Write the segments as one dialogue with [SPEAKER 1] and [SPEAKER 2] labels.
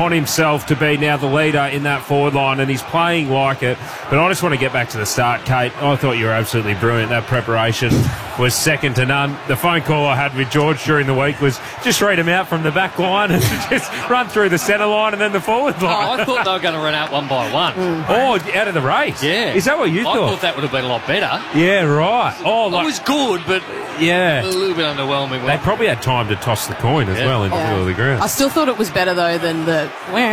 [SPEAKER 1] upon himself to be now the leader in that forward line, and he's playing like it. But I just want to get back to the start, Kate. I thought you were absolutely brilliant. That preparation was second to none. The phone call I had with George during the week was just read him out from the back line and just run through the centre line and then the forward line.
[SPEAKER 2] Oh, I thought they were going to run out one by one.
[SPEAKER 1] Oh, out of the race?
[SPEAKER 2] Yeah.
[SPEAKER 1] Is that what you thought?
[SPEAKER 2] I thought that would have been a lot better.
[SPEAKER 1] Yeah, right. Oh,
[SPEAKER 2] It was good, but
[SPEAKER 1] yeah,
[SPEAKER 2] a little bit underwhelming.
[SPEAKER 1] They probably had time to toss the coin as well in the middle of the ground.
[SPEAKER 3] I still thought it was better, though, than the...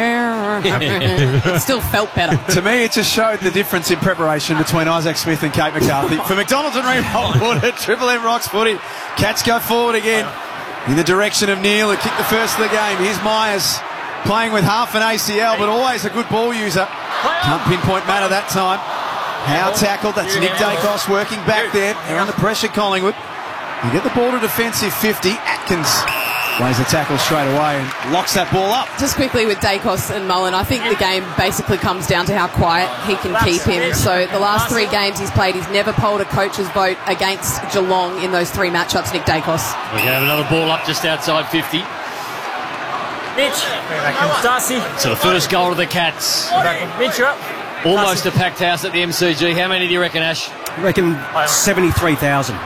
[SPEAKER 3] It still felt better.
[SPEAKER 4] To me, it just showed the difference in preparation between Isaac Smith and Kate McCarthy. For McDonald's and Ream Hollywood, Triple M Rocks footy. Cats go forward again in the direction of Neil, who kicked the first of the game. Here's Myers playing with half an ACL, but always a good ball user. Can't pinpoint matter that time. Howe tackled. That's Nick Dacos working back there. They're under pressure, Collingwood. You get the ball to defensive 50. Atkins lays the tackle straight away and locks that ball up.
[SPEAKER 3] Just quickly with Dacos and Mullen, I think the game basically comes down to how quiet he can keep him. So the last 3 games he's played, he's never polled a coach's vote against Geelong in those 3 matchups, Nick Dacos.
[SPEAKER 2] We're going to have another ball up just outside 50.
[SPEAKER 5] Mitch. Darcy.
[SPEAKER 2] So the first goal of the Cats.
[SPEAKER 5] Mitch, you're up.
[SPEAKER 2] Almost a packed house at the MCG. How many do you reckon, Ash?
[SPEAKER 6] I reckon 73,000.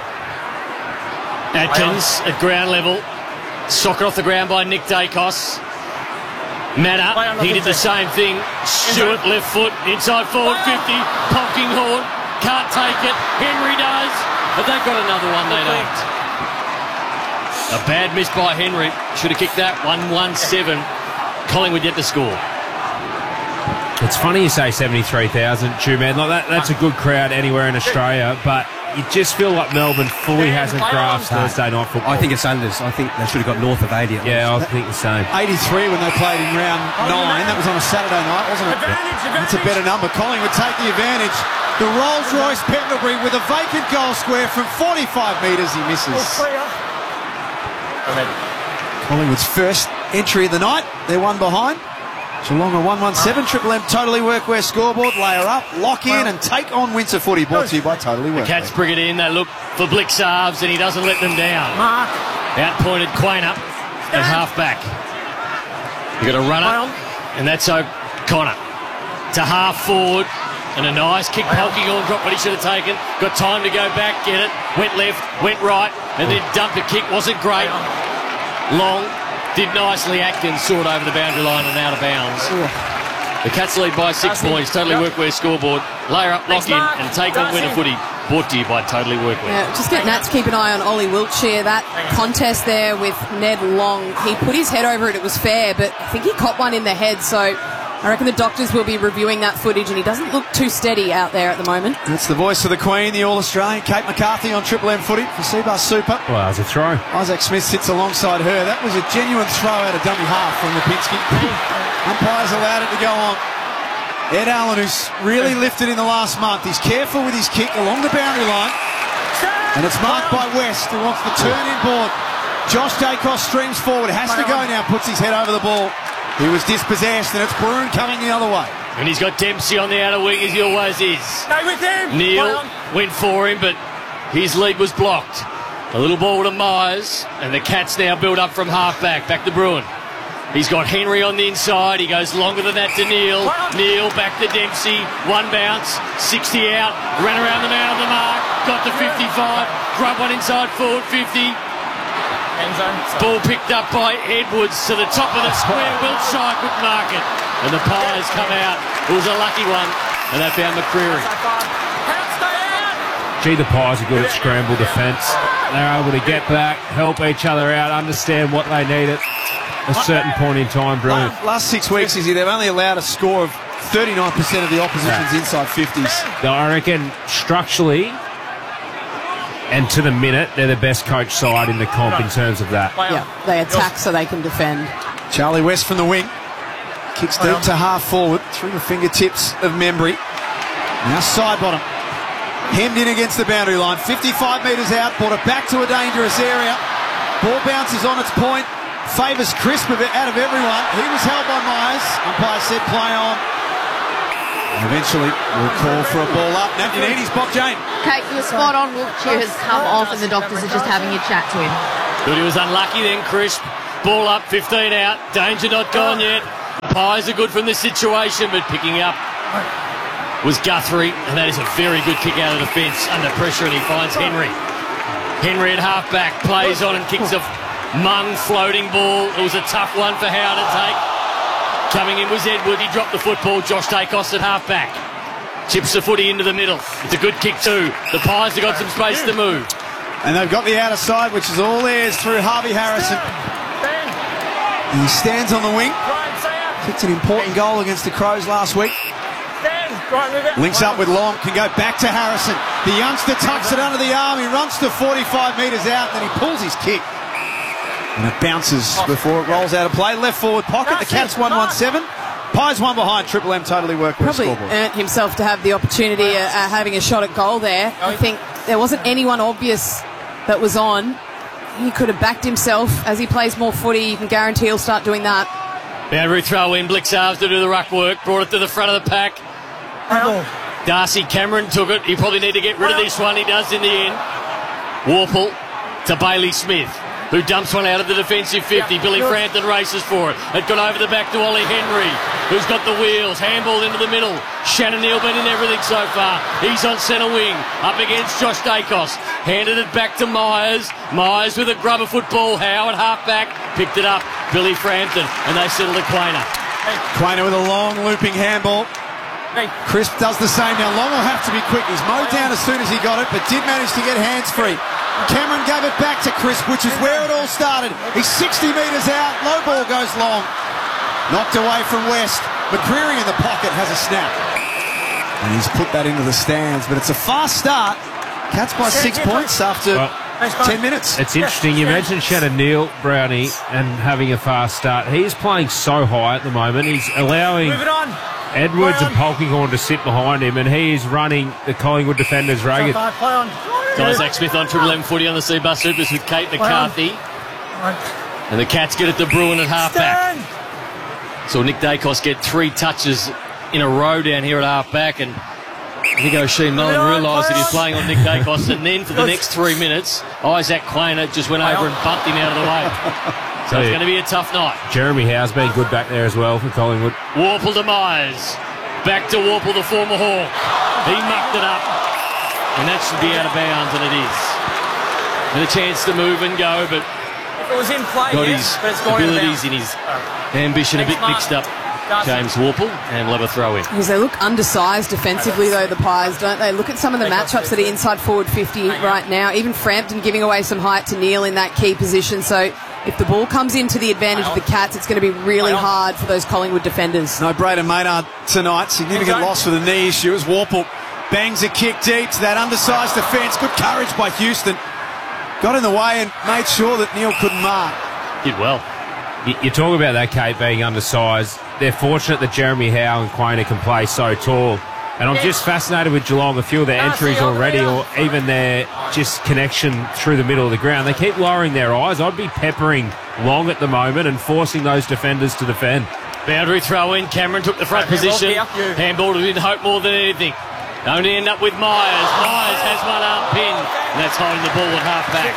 [SPEAKER 2] Atkins at ground level. Soccer off the ground by Nick Dacos. Manna, he did the same thing. Stewart, left foot, inside forward 50. Polkinghorn, can't take it. Henry does. But they've got another one, they don't. A bad miss by Henry. Should have kicked that. 1-1-7. Collingwood yet to score.
[SPEAKER 1] It's funny you say 73,000, Two-Man. Like that's a good crowd anywhere in Australia, but you just feel like Melbourne fully hasn't grasped Thursday night football.
[SPEAKER 6] I think it's unders. I think they should have got north of 80.
[SPEAKER 1] Yeah, I think the same.
[SPEAKER 4] 83 when they played in round 9. That was on a Saturday night, wasn't it? That's a better number. Collingwood take the advantage. The Rolls-Royce Pendlebury with a vacant goal square from 45 metres. He misses. Collingwood's first entry of the night. They're one behind. Geelong a 1-1-7. Triple M Totally Workwear scoreboard. Layer up, lock in and take on Windsor Footy. Brought to you by Totally Workwear.
[SPEAKER 2] The Cats bring it in. They look for Blixarves and he doesn't let them down. Outpointed Quainer at half back. You've got a runner and that's O'Connor. To half forward and a nice kick. Polkinghorn dropped what he should have taken. Got time to go back, get it. Went left, went right and then dumped a kick. Wasn't great. Long. Did nicely. Atkins saw it over the boundary line and out of bounds. The Cats lead by 6 points. Totally Workwear scoreboard. Layer up, lock in and take on Winter Footy. Brought to you by Totally Workwear.
[SPEAKER 3] Yeah, just get Nat to keep an eye on Ollie Wiltshire. That contest there with Ned Long, he put his head over it. It was fair, but I think he caught one in the head. So I reckon the doctors will be reviewing that footage and he doesn't look too steady out there at the moment.
[SPEAKER 4] That's the voice of the Queen, the All-Australian, Kate McCarthy on Triple M Footy for Seabus Super.
[SPEAKER 1] Well, that was a throw.
[SPEAKER 4] Isaac Smith sits alongside her. That was a genuine throw out of dummy half from Lipinski. Umpires allowed it to go on. Ed Allen, who's really lifted in the last month. He's careful with his kick along the boundary line. And it's marked by West, who wants the turn-in board. Josh Dacos streams forward, has to go now, puts his head over the ball. He was dispossessed, and it's Broome coming the other way.
[SPEAKER 2] And he's got Dempsey on the outer wing, as he always is.
[SPEAKER 5] Stay with him.
[SPEAKER 2] Neil went for him, but his lead was blocked. A little ball to Myers, and the Cats now build up from half-back. Back to Bruin. He's got Henry on the inside. He goes longer than that to Neil. Neil back to Dempsey. One bounce. 60 out. Ran around the man on the mark. Got to 55. Grub one inside forward. 50. Ball picked up by Edwards to the top of the square. Wiltshire could mark it. And the Pies come out. It was a lucky one. And they found McCreary.
[SPEAKER 1] Gee, the Pies are good at scramble defence. They're able to get back, help each other out, understand what they need at a certain point in time, Bruin.
[SPEAKER 4] Last 6 weeks, they've only allowed a score of 39% of the opposition's inside 50s.
[SPEAKER 1] I reckon structurally and to the minute, they're the best coach side in the comp in terms of that.
[SPEAKER 3] Yeah, they attack so they can defend.
[SPEAKER 4] Charlie West from the wing. Kicks deep to half forward through the fingertips of Membry. Now side bottom. Hemmed in against the boundary line. 55 metres out. Brought it back to a dangerous area. Ball bounces on its point. Favours Crisp out of everyone. He was held by Myers. Umpire said play on. And eventually we'll call for a ball up. Nat Yannides, Bob Jane.
[SPEAKER 7] Kate, you're spot on. Wiltshire has come off and the doctors are just having a chat to him.
[SPEAKER 2] But he was unlucky then, Crisp. Ball up, 15 out. Danger not gone yet. Pies are good from this situation, but picking up was Guthrie, and that is a very good kick out of defence under pressure, and he finds Henry. Henry at half-back, plays on and kicks a mung floating ball. It was a tough one for Howe to take. Coming in was Edward. He dropped the football. Josh Dacos at half-back. Chips the footy into the middle. It's a good kick too. The Pies have got some space to move.
[SPEAKER 4] And they've got the outer side, which is all theirs through Harvey Harrison. He stands on the wing. Kicked an important goal against the Crows last week. Links up with Long, can go back to Harrison. The youngster tucks it under the arm. He runs to 45 metres out, and then he pulls his kick. And it bounces before it rolls out of play. Left forward pocket. The Cats 1-1-7. Pies one behind. Triple M totally worked with the scoreboard.
[SPEAKER 3] Earned himself to have the opportunity having a shot at goal there. I think there wasn't anyone obvious that was on. He could have backed himself. As he plays more footy, you can guarantee he'll start doing that.
[SPEAKER 2] Boundary throw in. Blixarves to do the ruck work. Brought it to the front of the pack. Darcy Cameron took it. He probably need to get rid of this one. He does in the end. Warple to Bailey Smith, who dumps one out of the defensive 50. Billy Frampton races for it. It got over the back to Ollie Henry, who's got the wheels. Handball into the middle. Shannon Neal been in everything so far. He's on centre wing, up against Josh Dacos. Handed it back to Myers. Myers with a grubber football. Howe at half-back. Picked it up. Billy Frampton, and they settle to Quainer.
[SPEAKER 4] Quainer with a long looping handball. Crisp does the same now. Long will have to be quick. He's mowed down as soon as he got it, but did manage to get hands free. Cameron gave it back to Crisp, which is where it all started. He's 60 metres out. Low ball goes long. Knocked away from West. McCreary in the pocket has a snap. And he's put that into the stands, but it's a fast start. Cats by 6 points after 10 minutes.
[SPEAKER 1] It's interesting. You mentioned Shannon Neal, Brownie, and having a fast start. He's playing so high at the moment. He's allowing Edwards and Polkinghorne to sit behind him, and he is running the Collingwood defenders ragged.
[SPEAKER 2] Isaac Smith on Triple M footy on the Seabus Supers with Kate McCarthy. And the Cats get it to Bruin at half-back. So Nick Dacos get 3 touches in a row down here at half-back, and here goes Sheen Mullen, realised that he's playing on Nick Dacos, and then for the next 3 minutes, Isaac Quainer just went over and bumped him out of the way. So it's going to be a tough night.
[SPEAKER 1] Jeremy Howe's been good back there as well for Collingwood.
[SPEAKER 2] Warple to Myers. Back to Warple, the former Hawk. He mucked it up. And that should be out of bounds, and it is. And a chance to move and go, but
[SPEAKER 5] it was in play,
[SPEAKER 2] got his abilities and his ambition a bit mixed up. James Warple, and we'll have a throw in.
[SPEAKER 3] Because they look undersized defensively, though, the Pies, don't they? Look at some of the matchups that are inside forward 50 right now. Even Frampton giving away some height to Neal in that key position. So if the ball comes into the advantage of the Cats, it's going to be really hard for those Collingwood defenders.
[SPEAKER 4] No Braden Maynard tonight. Significant loss for the knee issue as Warple bangs a kick deep to that undersized defence. Good courage by Houston. Got in the way and made sure that Neal couldn't mark.
[SPEAKER 2] Did well.
[SPEAKER 1] You talk about that, Kate, being undersized. They're fortunate that Jeremy Howe and Quainer can play so tall. And I'm just fascinated with Geelong, a few of their entries already, or even their just connection through the middle of the ground. They keep lowering their eyes. I'd be peppering Long at the moment and forcing those defenders to defend.
[SPEAKER 2] Boundary throw in. Cameron took the front position. Handball to Hope more than anything. Only end up with Myers. Myers has one arm pinned. And that's holding the ball at half-back.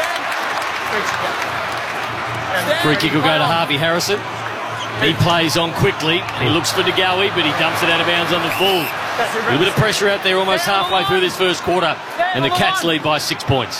[SPEAKER 2] Free kick will go to Harvey Harrison. He plays on quickly. He looks for DeGoey, but he dumps it out of bounds on the full. A little bit of pressure out there almost halfway through this first quarter. And the Cats lead by 6 points.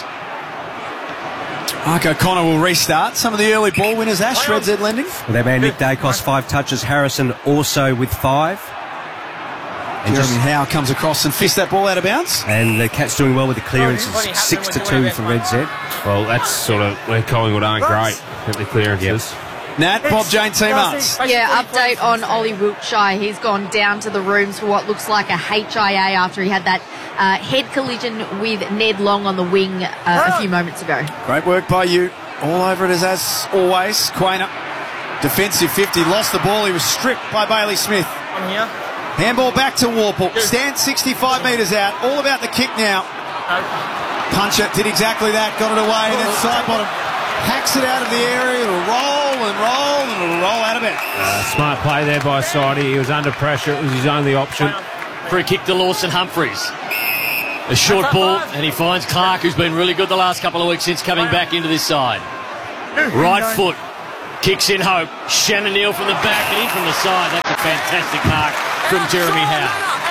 [SPEAKER 4] Mark O'Connor will restart. Some of the early ball winners, Ash, Red Z Lending.
[SPEAKER 6] Their man Nick Dacos, 5 touches. Harrison also with 5. And
[SPEAKER 4] Jeremy Howe comes across and fists that ball out of bounds.
[SPEAKER 6] And the Cats doing well with the clearances. 6-2 for Red Z.
[SPEAKER 1] Well, that's sort of where Collingwood aren't great at the clearances.
[SPEAKER 4] Nat, Bob Jane, Team Arts.
[SPEAKER 7] Yeah, update on Ollie Wiltshire. He's gone down to the rooms for what looks like a HIA after he had that head collision with Ned Long on the wing a few moments ago.
[SPEAKER 4] Great work by you. All over it as always. Quainer, defensive 50, lost the ball. He was stripped by Bailey Smith. Handball back to Warple. Stand 65 metres out. All about the kick now. Puncher did exactly that. Got it away. And then side bottom. Hacks it out of the area. It'll roll and roll and it'll roll out of it.
[SPEAKER 1] Smart play there by Sidey. He was under pressure. It was his only option.
[SPEAKER 2] Free kick to Lawson Humphries. A short ball, and he finds Clark, who's been really good the last couple of weeks since coming back into this side. Right foot. Kicks in Hope. Shannon Neal from the back and in from the side. That's a fantastic mark from Jeremy Howe.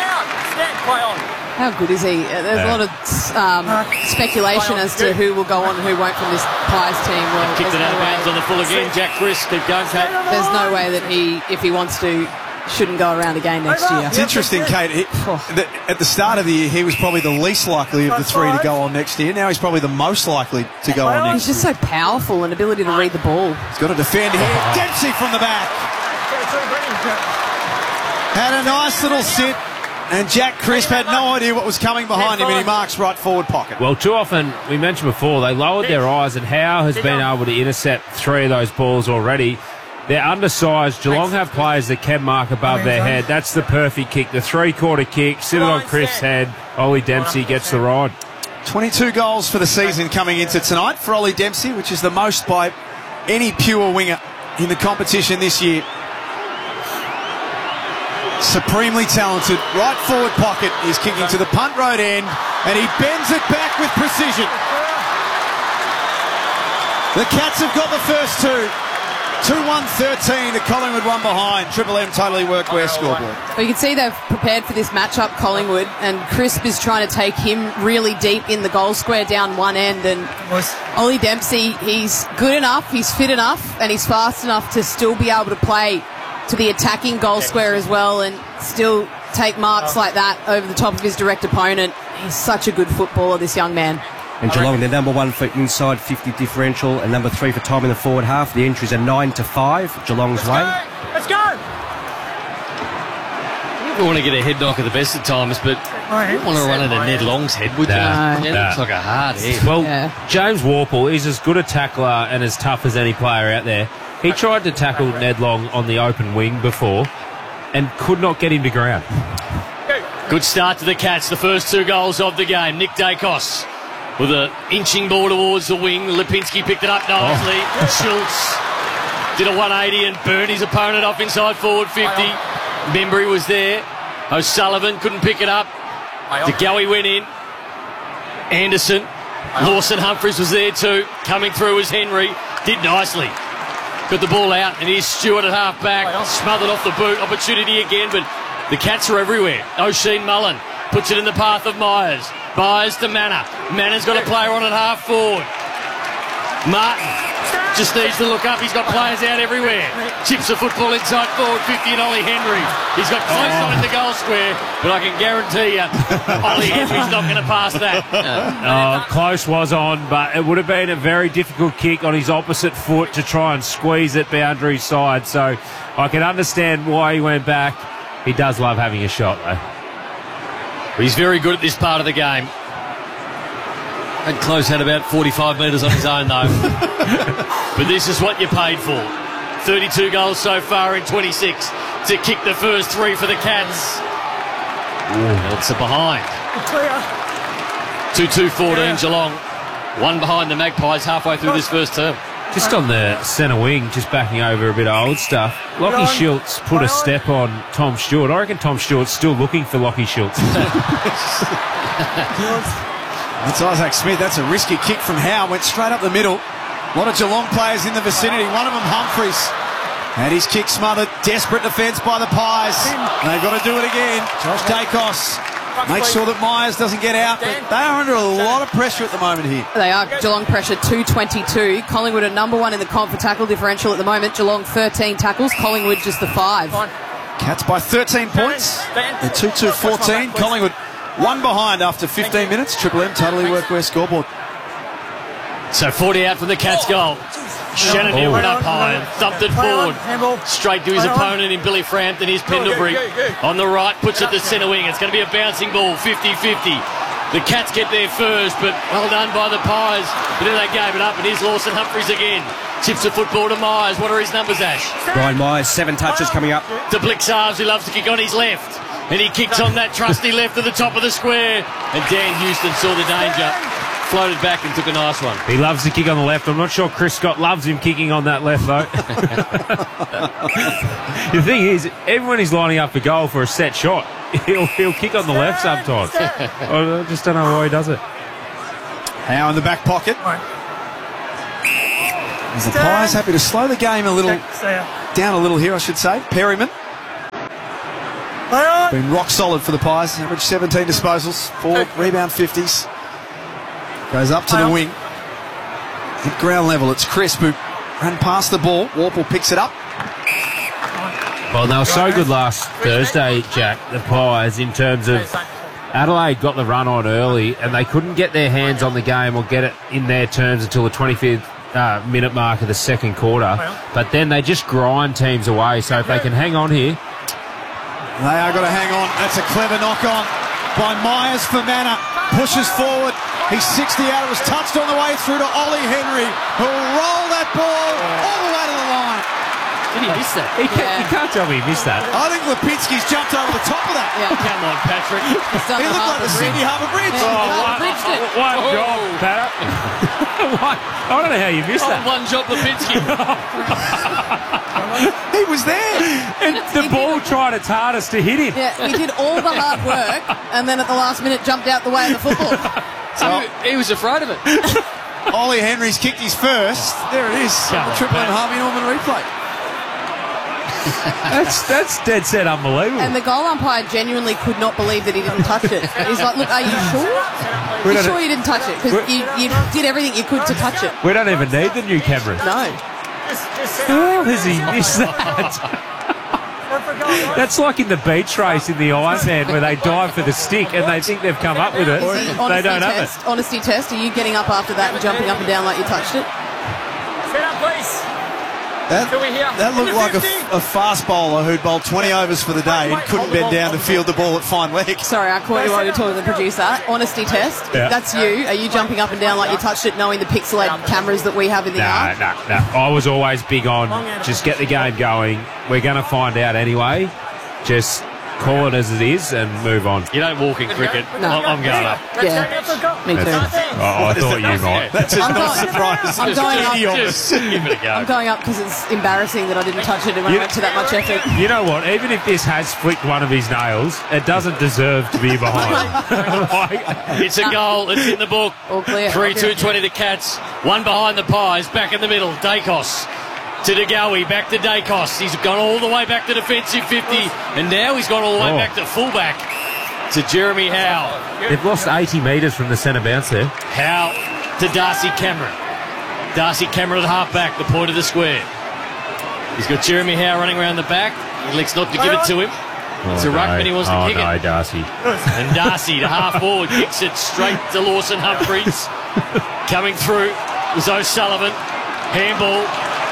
[SPEAKER 3] How good is he? There's a lot of speculation as to who will go on and who won't from this Pies team. Well,
[SPEAKER 2] Kicked it out of bounds on the full again. Jack Chris, keep going, Kate.
[SPEAKER 3] there's no way that he, if he wants to, shouldn't go around again next year.
[SPEAKER 4] It's interesting, Kate. At the start of the year, he was probably the least likely of the three to go on next year. Now he's probably the most likely to go on next
[SPEAKER 3] He's just so powerful and ability to read the ball.
[SPEAKER 4] He's got a defender here. Dempsey from the back. Had a nice little sit. And Jack Crisp had no idea what was coming behind him, and he marks right forward pocket.
[SPEAKER 1] Well, too often, we mentioned before, they lowered their eyes, and Howe has been able to intercept 3 of those balls already. They're undersized. Geelong have players that can mark above their head. That's the perfect kick. The three-quarter kick, sit it on Crisp's head. Ollie Dempsey gets the ride.
[SPEAKER 4] 22 goals for the season coming into tonight for Ollie Dempsey, which is the most by any pure winger in the competition this year. Supremely talented. Right forward pocket. He's kicking to the punt road end, and he bends it back with precision. The Cats have got the first two. 2-1-13 to Collingwood, one behind. Triple M Totally Workwear scoreboard.
[SPEAKER 3] Well, you can see they've prepared for this matchup, Collingwood, and Crisp is trying to take him really deep in the goal square down one end. And Ollie Dempsey, he's good enough, he's fit enough, and he's fast enough to still be able to play to the attacking goal square as well and still take marks like that over the top of his direct opponent. He's such a good footballer, this young man.
[SPEAKER 6] And Geelong, they're number 1 for inside 50 differential and number 3 for time in the forward half. The entries are 9-5 Geelong's way.
[SPEAKER 5] Let's go.
[SPEAKER 2] We want to get a head knock at the best of times, but you don't want to run into Ned Long's head, would you?
[SPEAKER 1] Nah.
[SPEAKER 2] It looks like a hard head.
[SPEAKER 1] Well,
[SPEAKER 3] Yeah.
[SPEAKER 1] James Warple is as good a tackler and as tough as any player out there. He tried to tackle Ned Long on the open wing before and could not get him to ground.
[SPEAKER 2] Good start to the Cats, the first 2 goals of the game. Nick Dacos with an inching ball towards the wing. Lipinski picked it up nicely. Schultz did a 180 and burned his opponent off inside forward 50. Membry was there. O'Sullivan couldn't pick it up. DeGoey went in. Anderson. Lawson Humphries was there too. Coming through was Henry. Did nicely. Got the ball out, and here's Stewart at half back. Smothered off the boot. Opportunity again, but the Cats are everywhere. O'Sheen Mullen puts it in the path of Myers. Myers to Manor. Manor's got a player on at half forward. Martin just needs to look up. He's got players out everywhere. Chips the football inside forward 50 and Ollie Henry. He's got close on in the goal square, but I can guarantee you Ollie Henry's not going to pass that.
[SPEAKER 1] Close was on, but it would have been a very difficult kick on his opposite foot to try and squeeze it boundary side. So I can understand why he went back. He does love having a shot, though.
[SPEAKER 2] He's very good at this part of the game. And Close had about 45 metres on his own, though. But this is what you paid for. 32 goals so far in 26 to kick the first 3 for the Cats. It's a behind. 2-2-14 Geelong. 1 behind the Magpies halfway through this first term.
[SPEAKER 1] Just on the centre wing, just backing over a bit of old stuff, Lockie Schultz put a step on Tom Stewart. I reckon Tom Stewart's still looking for Lockie Schultz.
[SPEAKER 4] That's Isaac Smith. That's a risky kick from Howe. Went straight up the middle. A lot of Geelong players in the vicinity. One of them, Humphries. And his kick smothered. Desperate defence by the Pies. And they've got to do it again. Josh Dacos makes sure that Myers doesn't get out. But they are under a lot of pressure at the moment here.
[SPEAKER 3] They are. Geelong pressure 222. Collingwood are number 1 in the comp for tackle differential at the moment. Geelong 13 tackles. Collingwood just the 5.
[SPEAKER 4] Cats by 13 points. They're 2-2-14. Collingwood 1 behind after 15 minutes. Triple M Totally Workwear scoreboard.
[SPEAKER 2] So 40 out from the Cats' goal. Shannon Neal went up high and thumped it forward. Straight to his opponent in Billy Frampton. Here's Pendlebury on the right, puts it to centre wing. It's going to be a bouncing ball, 50-50. The Cats get there first, but well done by the Pies. But then they gave it up, and here's Lawson Humphries again. Chips the football to Myers. What are his numbers, Ash?
[SPEAKER 6] Brian Myers, 7 touches coming up.
[SPEAKER 2] To Blixarves, who loves to kick on his left. And he kicks on that trusty left at the top of the square. And Dan Houston saw the danger. Floated back and took a nice one.
[SPEAKER 1] He loves to kick on the left. I'm not sure Chris Scott loves him kicking on that left, though. The thing is, even when he's lining up for goal for a set shot, he'll kick on the left sometimes. I just don't know why he does it.
[SPEAKER 4] Howe in the back pocket. As the Pies happy to slow the game down a little here, I should say. Perryman been rock solid for the Pies. Average 17 disposals, 4 rebound 50s. Goes up to the wing. At ground level, it's Crisp who ran past the ball. Warple picks it up.
[SPEAKER 1] Well, they were so good last Thursday, Jack, the Pies, in terms of Adelaide got the run on early and they couldn't get their hands on the game or get it in their terms until the 25th minute mark of the second quarter. But then they just grind teams away. So if they can hang on here.
[SPEAKER 4] They are going to hang on. That's a clever knock-on by Myers for Manor. Pushes forward. He's 60 out. It was touched on the way through to Ollie Henry, who will roll that ball all the way to the line.
[SPEAKER 2] Did he miss that?
[SPEAKER 1] You can't tell me he missed that.
[SPEAKER 4] I think Lipinski's jumped over the top of that.
[SPEAKER 3] Yeah.
[SPEAKER 2] Come on, Patrick.
[SPEAKER 3] He's done
[SPEAKER 4] He
[SPEAKER 3] the
[SPEAKER 4] looked like
[SPEAKER 3] Harbour
[SPEAKER 4] the
[SPEAKER 3] Bridge.
[SPEAKER 4] Sydney Harbour Bridge.
[SPEAKER 3] Bridged it.
[SPEAKER 1] One job, Pat. I don't know how you missed that.
[SPEAKER 2] One job, Lipinski.
[SPEAKER 4] He was there.
[SPEAKER 1] And the ball tried its hardest to hit him.
[SPEAKER 3] Yeah, he did all the hard work and then at the last minute jumped out the way of the football.
[SPEAKER 2] He was afraid of it.
[SPEAKER 4] Ollie Henry's kicked his first. There it is. Triple M Harvey Norman replay.
[SPEAKER 1] That's dead set unbelievable.
[SPEAKER 3] And the goal umpire genuinely could not believe that he didn't touch it. He's like, look, are you sure? Are you sure you didn't touch it? Because you did everything you could to touch it.
[SPEAKER 1] We don't even need the new cameras.
[SPEAKER 3] No.
[SPEAKER 1] How has he missed that? That's like in the beach race in the Ironman where they dive for the stick and they think they've come up with it. They don't have it.
[SPEAKER 3] Honesty test. Are you getting up after that and jumping up and down like you touched it?
[SPEAKER 5] Set up, please.
[SPEAKER 4] That looked like a fast bowler who'd bowled 20 overs for the day and couldn't bend down to field the ball at fine leg.
[SPEAKER 3] Sorry, I caught you while you were talking to the producer. Honesty test.
[SPEAKER 1] Yeah.
[SPEAKER 3] That's you. Are you jumping up and down like you touched it, knowing the pixelated cameras that we have in the yard?
[SPEAKER 1] No. I was always big on just get the game going. We're going to find out anyway. Just call it as it is and move on.
[SPEAKER 2] You don't walk in cricket.
[SPEAKER 3] No.
[SPEAKER 2] I'm going up.
[SPEAKER 3] Yeah, me too.
[SPEAKER 1] I thought you might.
[SPEAKER 4] That's just not surprising.
[SPEAKER 3] I'm going up.
[SPEAKER 2] Just give it a go.
[SPEAKER 3] I'm going up because it's embarrassing that I didn't touch it when I went to that much effort.
[SPEAKER 1] You know what? Even if this has flicked one of his nails, it doesn't deserve to be behind.
[SPEAKER 2] It's a goal. It's in the book.
[SPEAKER 3] All clear.
[SPEAKER 2] 3-2-20 the Cats. One behind the Pies. Back in the middle. Dacos to DeGoey. Back to Dacos. He's gone all the way back to defensive 50. And now he's gone all the way back to fullback to Jeremy Howe.
[SPEAKER 1] They've lost 80 metres from the centre bounce there.
[SPEAKER 2] Howe to Darcy Cameron. Darcy Cameron at half-back, the point of the square. He's got Jeremy Howe running around the back. He elects not to give it to him. It's a ruckman, he wants to kick it.
[SPEAKER 1] Darcy.
[SPEAKER 2] And Darcy to half-forward kicks it straight to Lawson Humphries. Coming through was O'Sullivan. Handball.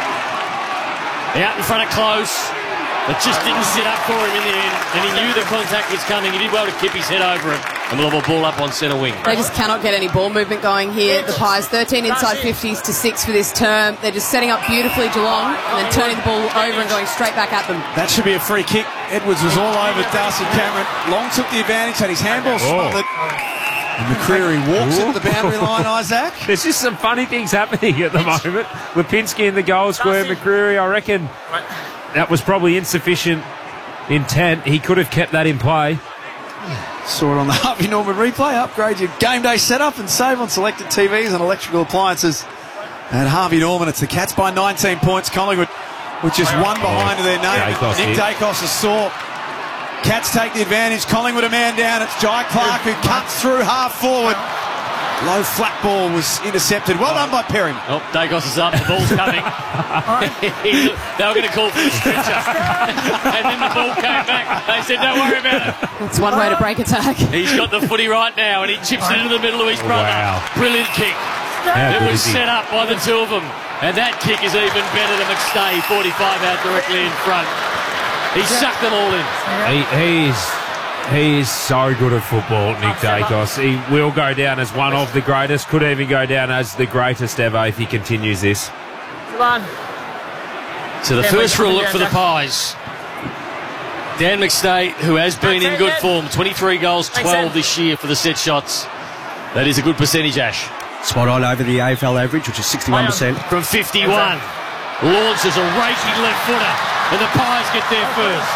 [SPEAKER 2] Out in front of Close. It just didn't sit up for him in the end, and he knew the contact was coming. He did well to keep his head over it, and we'll have a ball up on centre wing.
[SPEAKER 3] They just cannot get any ball movement going here. The Pies, 13 inside 50s to 6 for this term. They're just setting up beautifully Geelong and then turning the ball over and going straight back at them.
[SPEAKER 4] That should be a free kick. Edwards was all over Darcy Cameron. Long took the advantage, had his handball smothered. And McCreary walks into the boundary line, Isaac.
[SPEAKER 1] There's just some funny things happening at the moment. Lipinski in the goal square. McCreary, I reckon that was probably insufficient intent. He could have kept that in play.
[SPEAKER 4] Saw it on the Harvey Norman replay. Upgrade your game day setup and save on selected TVs and electrical appliances. At Harvey Norman, it's the Cats by 19 points. Collingwood with just one behind to their name.
[SPEAKER 1] Dacos
[SPEAKER 4] Nick
[SPEAKER 1] hit.
[SPEAKER 4] Dacos is sore. Cats take the advantage. Collingwood a man down. It's Jai Clark who cuts through half forward. Low flat ball was intercepted. Well done by Perryman.
[SPEAKER 2] Oh, Dacos is up. The ball's coming. They were going to call for the stretcher. And then the ball came back. They said, don't worry about it.
[SPEAKER 3] That's one way to break attack.
[SPEAKER 2] He's got the footy right now, and he chips it into the middle of his brother.
[SPEAKER 1] Wow.
[SPEAKER 2] Brilliant kick.
[SPEAKER 1] How
[SPEAKER 2] It
[SPEAKER 1] good
[SPEAKER 2] was
[SPEAKER 1] is he?
[SPEAKER 2] set up by the two of them. And that kick is even better than McStay. 45 out directly in front. He sucked them all in.
[SPEAKER 1] He is so good at football, Nick Dacos. He will go down as one of the greatest, could even go down as the greatest ever if he continues this.
[SPEAKER 2] So the first rule look for the Pies. Dan McStay, who has been in good form, 23 goals, 12 this year for the set shots. That is a good percentage, Ash.
[SPEAKER 6] Spot on over the AFL average, which is 61%.
[SPEAKER 2] From 51. Launches a raking left footer, and the Pies get there first.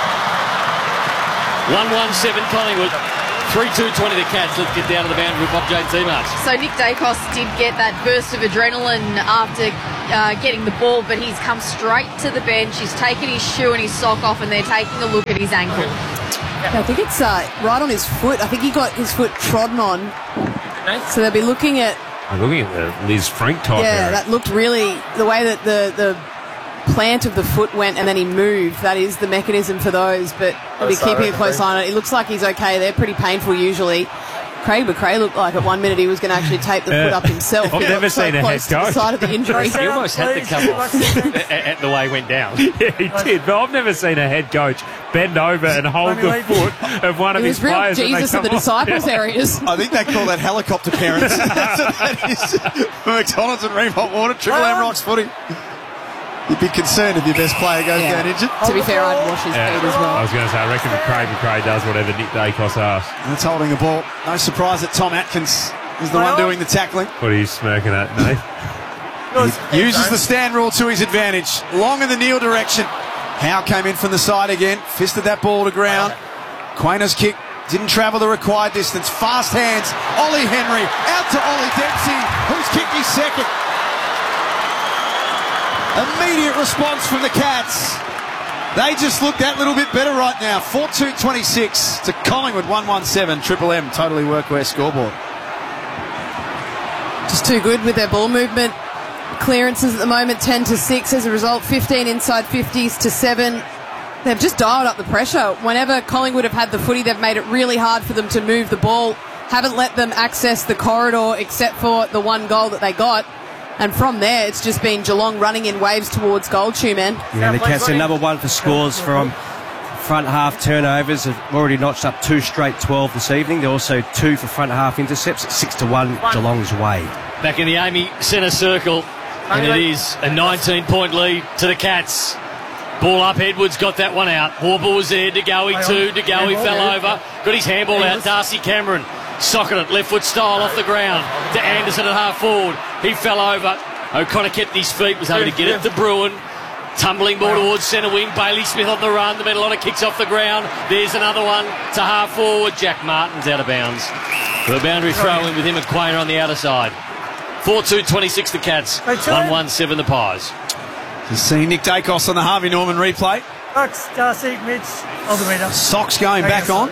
[SPEAKER 2] 1-1-7 Collingwood. 3-2-20 the Cats. Let's get down to the boundary with Bob Jane Seamarch.
[SPEAKER 7] So Nick Dacos did get that burst of adrenaline after getting the ball, but he's come straight to the bench. He's taken his shoe and his sock off, and they're taking a look at his ankle.
[SPEAKER 3] I think it's right on his foot. I think he got his foot trodden on. So they'll be looking at...
[SPEAKER 1] I'm looking at the Liz Frank type.
[SPEAKER 3] Yeah, that looked really... The way that the plant of the foot went and then he moved, that is the mechanism for those. But they'll be keeping a close eye on it. It looks like he's okay. They're pretty painful usually. Craig McRae looked like at 1 minute he was going to actually tape the foot up himself.
[SPEAKER 1] I've never seen a head coach.
[SPEAKER 3] The side of the injury.
[SPEAKER 2] He almost had to come off at the way he went down.
[SPEAKER 1] Yeah, he did. But I've never seen a head coach bend over and hold the foot of one of his
[SPEAKER 3] real
[SPEAKER 1] players.
[SPEAKER 3] Jesus in the disciples areas.
[SPEAKER 4] I think they call that helicopter parents. That's what that is. For McDonald's and Ream Hot Water, Triple M Rocks footy. You'd be concerned if your best player goes down injured.
[SPEAKER 3] To be fair, I'd wash his feet as well.
[SPEAKER 1] I was going to say, I reckon McRae does whatever Nick Dacos asks.
[SPEAKER 4] That's holding the ball. No surprise that Tom Atkins is the one doing the tackling.
[SPEAKER 1] What are you smirking at, Nate?
[SPEAKER 4] He uses the stand rule to his advantage. Long in the Neil direction. Howe came in from the side again. Fisted that ball to ground. Quayner's kick didn't travel the required distance. Fast hands. Ollie Henry out to Ollie Dempsey, who's kicked his second. Immediate response from the Cats. They just look that little bit better right now. 4-2-26 to Collingwood 1-1-7. Triple M totally workwear scoreboard.
[SPEAKER 3] Just too good with their ball movement. Clearances at the moment 10-6 as a result. 15 inside 50s to 7. They've just dialed up the pressure. Whenever Collingwood have had the footy, they've made it really hard for them to move the ball. Haven't let them access the corridor except for the one goal that they got. And from there, it's just been Geelong running in waves towards goal, Two-Man.
[SPEAKER 6] Yeah, the Cats are number one for scores from front half turnovers. Have already notched up 2 straight 12 this evening. They're also 2 for front half intercepts. It's 6-1 Geelong's way.
[SPEAKER 2] Back in the Amy centre circle, and it is a 19-point lead to the Cats. Ball up, Edwards got that one out. Warble was there, DeGoey too. DeGoey fell over, got his handball out. Darcy Cameron socketed it, left foot style off the ground to Anderson at half forward. He fell over. O'Connor kept his feet, was able to get it to Bruin. Tumbling ball towards centre wing. Bailey Smith on the run. The middle lot of kicks off the ground. There's another one to half forward. Jack Martin's out of bounds. The boundary throw in with him and Quayner on the outer side. 4-2-26 the Cats. 1-1-7 the Pies.
[SPEAKER 4] You see Nick Dacos on the Harvey Norman replay.
[SPEAKER 5] Darcy, Mitch, Aldermeida.
[SPEAKER 4] Socks going back on.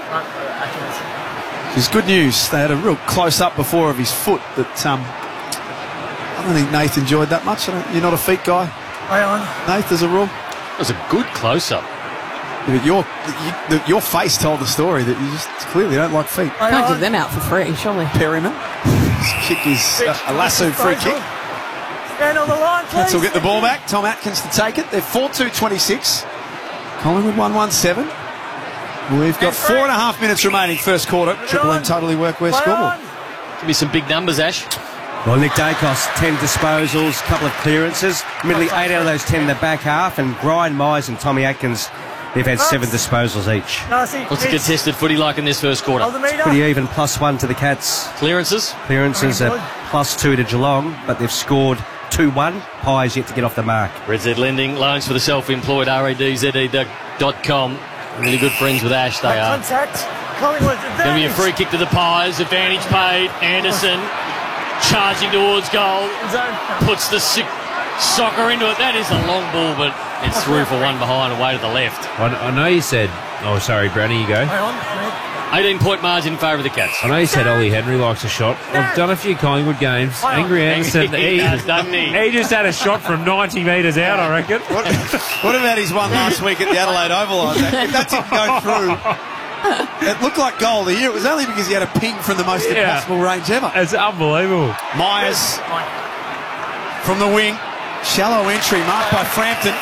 [SPEAKER 4] It's good news. They had a real close-up before of his foot, but I don't think Nath enjoyed that much. You're not a feet guy, Nath, as a rule.
[SPEAKER 2] That was a good close-up.
[SPEAKER 4] Yeah, but your face told the story that you just clearly don't like feet.
[SPEAKER 3] Can't give them out for free, surely.
[SPEAKER 4] Perryman. His kick is a lasso free kick.
[SPEAKER 5] Stand on the line, please.
[SPEAKER 4] Cats will get the ball back. Tom Atkins to take it. They're 4-2-26. Collingwood 1-1-7. We've got 4.5 minutes remaining first quarter. Triple M totally workwear scoreboard.
[SPEAKER 2] Could be some big numbers, Ash.
[SPEAKER 6] Well, Nick Dacos, 10 disposals, couple of clearances. Admittedly, 8 out of those 10 in the back half. And Brian Myers and Tommy Atkins, they've had 7 disposals each.
[SPEAKER 2] What's the contested footy like in this first quarter?
[SPEAKER 6] Pretty even, +1 to the Cats.
[SPEAKER 2] Clearances?
[SPEAKER 6] Clearances are +2 to Geelong, but they've scored 2-1. Pies yet to get off the mark.
[SPEAKER 2] Red Z Lending, loans for the self-employed, RADZE.com. Really good friends with Ash, they are. Going to be a free kick to the Pies. Advantage paid. Anderson charging towards goal. Puts the soccer into it. That is a long ball, but it's through for one behind, away to the left.
[SPEAKER 1] I know you said... Oh, sorry, Brownie, you go.
[SPEAKER 2] 18-point margin in favour of the Cats.
[SPEAKER 1] I know you said Ollie Henry likes a shot. I've done a few Collingwood games. Angry Anderson, he just had a shot from 90 metres out, I reckon.
[SPEAKER 4] What about his one last week at the Adelaide Oval? If that didn't go through, it looked like goal of the year. It was only because he had a ping from the most impossible range ever.
[SPEAKER 1] It's unbelievable.
[SPEAKER 4] Myers from the wing. Shallow entry marked by Frampton.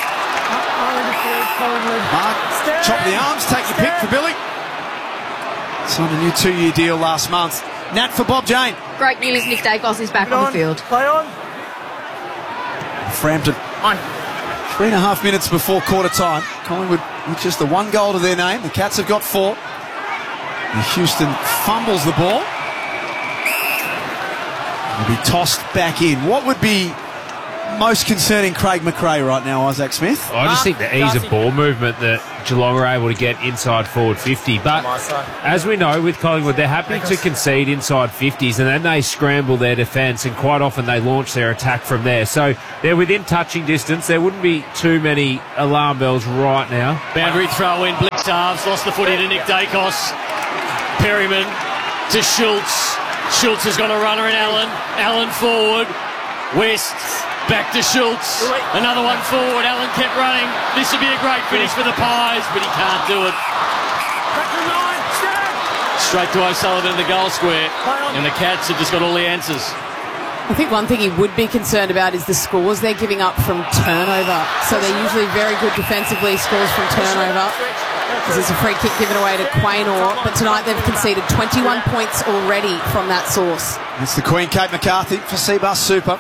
[SPEAKER 4] Mark, chop the arms, take your pick for Billy. Signed a new 2-year deal last month. Nat for Bob Jane.
[SPEAKER 7] Great news, Nick Dacos is back on the field.
[SPEAKER 5] Play on.
[SPEAKER 4] Frampton. 3.5 minutes before quarter time. Collingwood with just the 1 goal to their name. The Cats have got 4. And Houston fumbles the ball. Will be tossed back in. What would be most concerning Craig McRae right now, Isaac Smith?
[SPEAKER 1] I just think the ease of ball movement that Geelong are able to get inside forward 50. But as we know with Collingwood, they're happy to concede inside 50s and then they scramble their defence and quite often they launch their attack from there. So they're within touching distance. There wouldn't be too many alarm bells right now.
[SPEAKER 2] Boundary throw in. Blix halves. Lost the footy to Nick Dacos. Perryman to Schultz. Schultz has got a runner in Allen. Allen forward. West. Back to Schultz. Another one forward. Allen kept running. This would be a great finish for the Pies, but he can't do it. Straight to O'Sullivan in the goal square. And the Cats have just got all the answers.
[SPEAKER 3] I think one thing he would be concerned about is the scores they're giving up from turnover. So they're usually very good defensively, scores from turnover. There's a free kick given away to Quaynor, but tonight they've conceded 21 points already from that source.
[SPEAKER 4] It's the Queen, Kate McCarthy, for Seabus Super.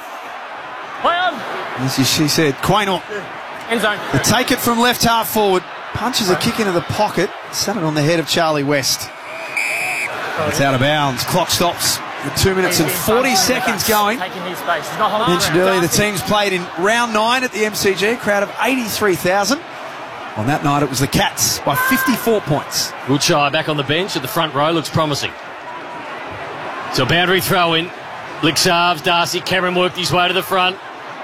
[SPEAKER 4] As she said, Quaynor. They take it from left half forward, punches a kick into the pocket, set it on the head of Charlie West. It's out of bounds. Clock stops with 2 minutes and 40 seconds going. Mentioned earlier, the teams played in round 9 at the MCG, a crowd of 83,000. On that night, it was the Cats by 54 points.
[SPEAKER 2] Wiltshire back on the bench at the front row, looks promising. So boundary throw in. Blix halves, Darcy Cameron worked his way to the front.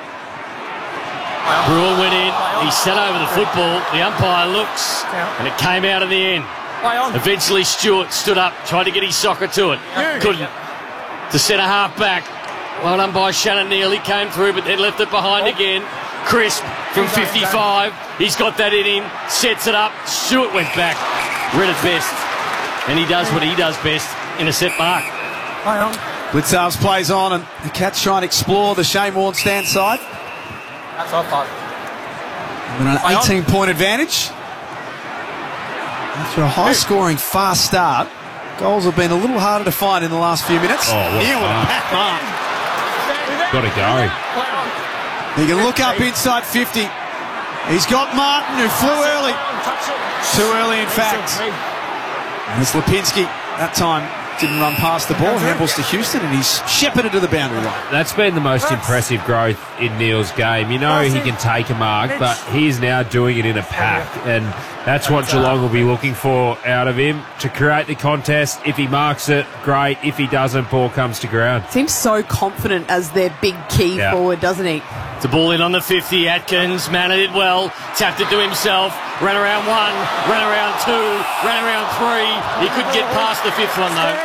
[SPEAKER 2] Brewer went in, he sat over the football, the umpire looks, and it came out in the end. Eventually Stewart stood up, tried to get his soccer to it, couldn't. To centre half back, well done by Shannon Neal, he came through but then left it behind again. Crisp from 55, he's got that in him, sets it up, Stewart went back, read it best, and he does what he does best in a set mark.
[SPEAKER 4] Blitzarves plays on and the Cats try and explore the Shane Warne stand side.
[SPEAKER 5] That's off five.
[SPEAKER 4] An 18-point advantage. After a high-scoring, fast start, goals have been a little harder to find in the last few minutes. Neal with a pack mark.
[SPEAKER 1] Got to go.
[SPEAKER 4] He can look up inside 50. He's got Martin, who flew early. Too early, in fact. And it's Lipinski. That time didn't run past the ball. Handballs to Houston, and he's shepherded to the boundary line.
[SPEAKER 1] That's been the most impressive growth in Neal's game. You know he can take a mark, but he's now doing it in a pack, and that's what Geelong will be looking for out of him, to create the contest. If he marks it, great. If he doesn't, ball comes to ground.
[SPEAKER 3] Seems so confident as their big key forward, doesn't he?
[SPEAKER 2] It's a ball in on the 50. Atkins managed it well, tapped it to himself, ran around 1, ran around 2, ran around 3. He couldn't get past the 5th one though.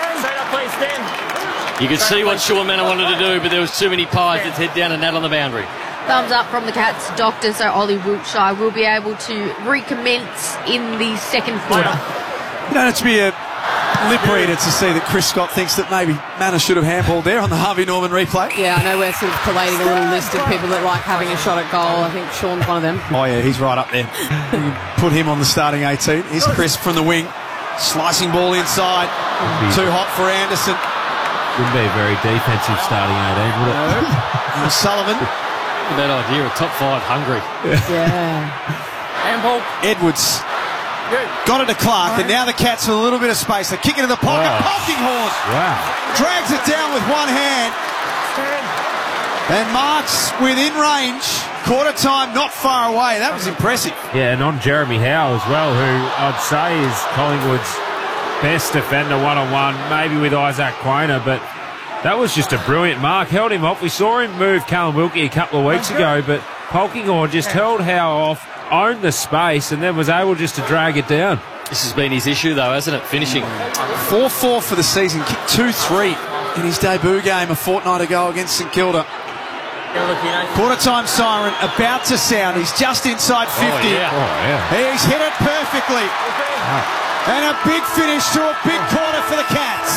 [SPEAKER 2] You could see what Sean Manor wanted to do, but there was too many Pies that head down and nat on the boundary.
[SPEAKER 7] Thumbs up from the Cats doctor, so Ollie Wiltshire will be able to recommence in the second quarter.
[SPEAKER 4] You don't have to be a lip reader to see that Chris Scott thinks that maybe Manor should have handballed there on the Harvey Norman replay.
[SPEAKER 3] Yeah, I know we're sort of collating a little list of people that like having a shot at goal. I think Sean's one of them.
[SPEAKER 4] Oh yeah, he's right up there. You can put him on the starting 18. Here's Chris from the wing. Slicing ball inside. Too hot for Anderson.
[SPEAKER 1] Wouldn't be a very defensive starting 18, would it?
[SPEAKER 4] Sullivan.
[SPEAKER 2] That idea, a top 5 hungry.
[SPEAKER 3] Yeah.
[SPEAKER 5] Handball.
[SPEAKER 4] Edwards. Got it to Clark, and now the Cats with a little bit of space. They kick it in the pocket. Polkinghorne drags it down with one hand. And marks within range. Quarter time, not far away. That was impressive.
[SPEAKER 1] Yeah, and on Jeremy Howe as well, who I'd say is Collingwood's best defender one-on-one, maybe with Isaac Quaynor, but that was just a brilliant mark. Held him off. We saw him move Callum Wilkie a couple of weeks ago, but Polkinghorne just held Howe off, owned the space, and then was able just to drag it down.
[SPEAKER 2] This has been his issue though, hasn't it? Finishing.
[SPEAKER 4] 4-4 for the season. Kicked 2-3 in his debut game a fortnight ago against St Kilda. Quarter time siren about to sound. He's just inside 50. He's hit it perfectly. And a big finish to a big quarter for the Cats.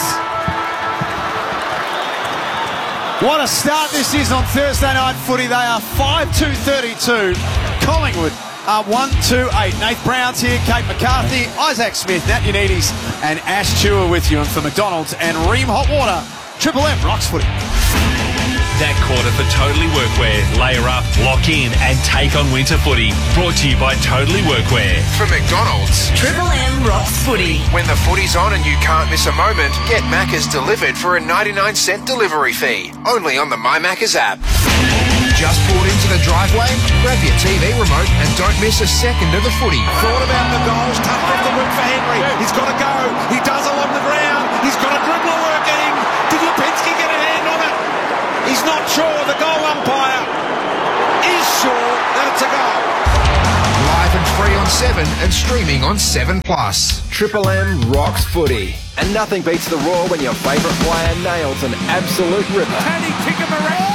[SPEAKER 4] What a start this is on Thursday night footy. They are 5-2-32. Collingwood are 1-2-8. Nath Brown's here, Kate McCarthy, Isaac Smith, Nat Unides and Ash Chua with you. And for McDonald's and Ream Hot Water, Triple M rocks footy.
[SPEAKER 8] That quarter for Totally Workwear. Layer up, lock in and take on winter footy. Brought to you by Totally Workwear.
[SPEAKER 9] From McDonald's,
[SPEAKER 10] Triple M rocks footy.
[SPEAKER 9] When the footy's on and you can't miss a moment, get Macca's delivered for a 99-cent delivery fee. Only on the My Macca's app. Just pulled into the driveway? Grab your TV remote and don't miss a second of the footy.
[SPEAKER 11] Thought about the goals, tucked off the route for Henry. He's got to go. He does along the ground. He's got a dribbler working. Did Lipinski get a hand on it? He's not sure. The goal umpire is sure that it's a goal.
[SPEAKER 9] Live and free on 7 and streaming on 7 Plus.
[SPEAKER 12] Triple M rocks footy. And nothing beats the Roar when your favourite player nails an absolute ripper.
[SPEAKER 11] Can he kick him around?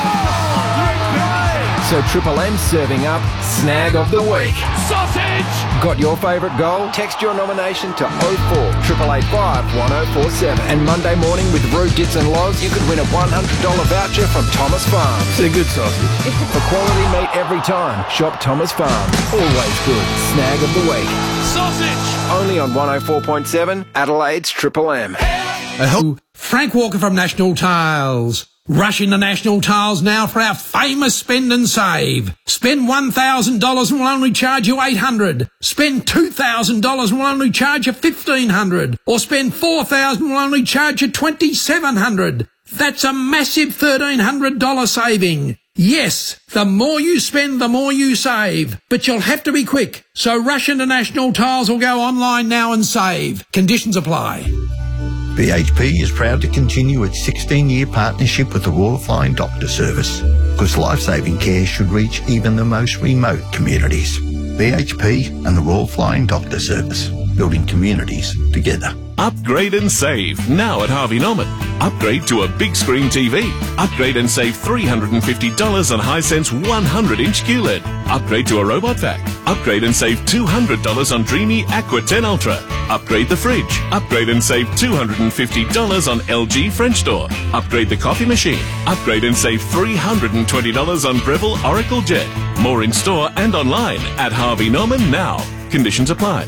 [SPEAKER 12] So Triple M's serving up Snag of the Week.
[SPEAKER 11] Sausage!
[SPEAKER 12] Got your favourite goal? Text your nomination to 04 885 1047. And Monday morning with Roo, Gits and Loz, you could win a $100 voucher from Thomas Farms.
[SPEAKER 11] It's a good sausage.
[SPEAKER 12] For quality meat every time, shop Thomas Farms. Always good. Snag of the Week.
[SPEAKER 11] Sausage!
[SPEAKER 12] Only on 104.7 Adelaide's Triple M.
[SPEAKER 13] Frank Walker from National Tiles. Rush into National Tiles now for our famous spend and save. Spend $1,000 and we'll only charge you $800. Spend $2,000 and we'll only charge you $1,500. Or spend $4,000 and we'll only charge you $2,700. That's a massive $1,300 saving. Yes, the more you spend, the more you save. But you'll have to be quick. So rush into National Tiles or go online now and save. Conditions apply.
[SPEAKER 14] BHP is proud to continue its 16-year partnership with the Royal Flying Doctor Service, because life-saving care should reach even the most remote communities. BHP and the Royal Flying Doctor Service, building communities together.
[SPEAKER 15] Upgrade and save now at Harvey Norman. Upgrade to a big screen TV. Upgrade and save $350 on Hisense 100-inch QLED. Upgrade to a robot vac. Upgrade and save $200 on Dreamy Aqua 10 Ultra. Upgrade the fridge. Upgrade and save $250 on LG French door. Upgrade the coffee machine. Upgrade and save $320 on Breville Oracle Jet. More in store and online at Harvey Norman now. Conditions apply.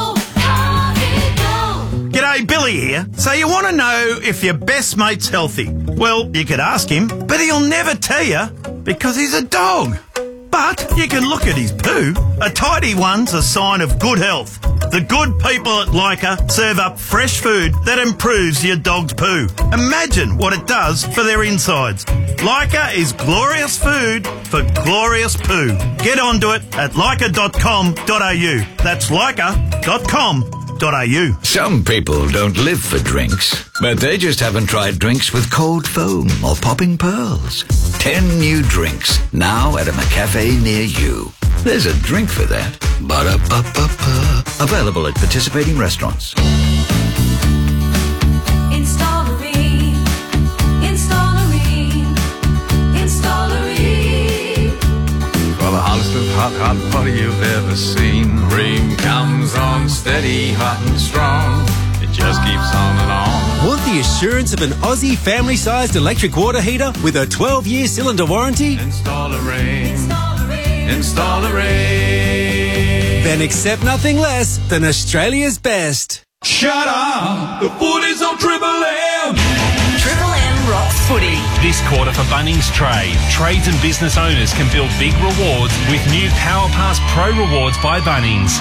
[SPEAKER 11] G'day, Billy here. So you want to know if your best mate's healthy? Well, you could ask him, but he'll never tell you because he's a dog. But you can look at his poo. A tidy one's a sign of good health. The good people at Leica serve up fresh food that improves your dog's poo. Imagine what it does for their insides. Leica is glorious food for glorious poo. Get onto it at leica.com.au. That's leica.com.au.
[SPEAKER 16] Some people don't live for drinks, but they just haven't tried drinks with cold foam or popping pearls. 10 new drinks now at a McCafe near you. There's a drink for that. Ba-da-ba-ba-ba. Available at participating restaurants.
[SPEAKER 17] For the hottest of hot party you've ever seen. Ream comes on steady, hot and strong. It just keeps on and on.
[SPEAKER 18] Want the assurance of an Aussie family-sized electric water heater with a 12-year cylinder warranty?
[SPEAKER 17] Install a Ream. Install a Ream.
[SPEAKER 18] Then accept nothing less than Australia's best.
[SPEAKER 11] Shut up! The footy's on Triple M!
[SPEAKER 10] Triple M rocks footy.
[SPEAKER 8] This quarter for Bunnings Trade. Trades and business owners can build big rewards with new Power Pass Pro Rewards by Bunnings.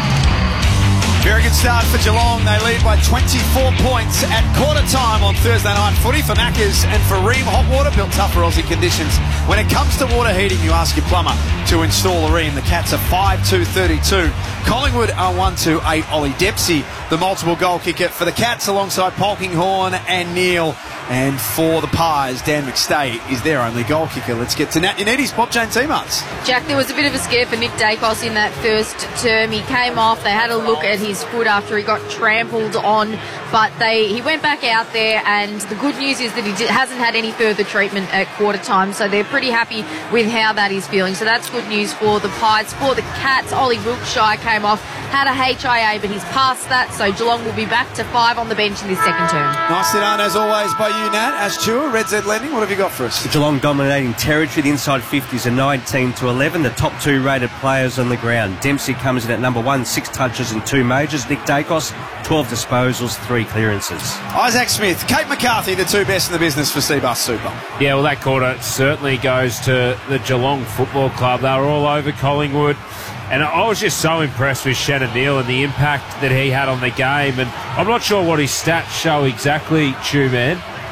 [SPEAKER 4] Very good start for Geelong. They lead by 24 points at quarter time on Thursday night footy for Knackers and for Ream Hot Water, built tough for Aussie conditions. When it comes to water heating, you ask your plumber to install a Ream. The Cats are 5-2-32. Collingwood are 1-2-8. Ollie Dempsey, the multiple goal kicker for the Cats, alongside Polkinghorne and Neil. And for the Pies, Dan McStay is their only goal kicker. Let's get to Nat Yanetti's Pop Jane T-Marts.
[SPEAKER 7] Jack, there was a bit of a scare for Nick Dacos in that first term. He came off. They had a look at his foot after he got trampled on, but he went back out there, and the good news is that he hasn't had any further treatment at quarter time, so they're pretty happy with how that is feeling. So that's good news for the Pies. For the Cats, Ollie Wiltshire came off, had a HIA, but he's past that, so Geelong will be back to 5 on the bench in this second term.
[SPEAKER 4] Nicely done, as always, by you, Nat. As Chua, Red Z Lending, what have you got for us?
[SPEAKER 6] Geelong dominating territory. The inside 50s are 19-11. The top two rated players on the ground. Dempsey comes in at number 1, 6 touches and 2 majors. Nick Dacos, 12 disposals, 3 clearances. Isaac
[SPEAKER 4] Smith, Kate McCarthy, the two best in the business for Seabus Super.
[SPEAKER 1] Yeah, well, that quarter certainly goes to the Geelong Football Club. They were all over Collingwood. And I was just so impressed with Shannon Neal and the impact that he had on the game. And I'm not sure what his stats show exactly, Chew Man,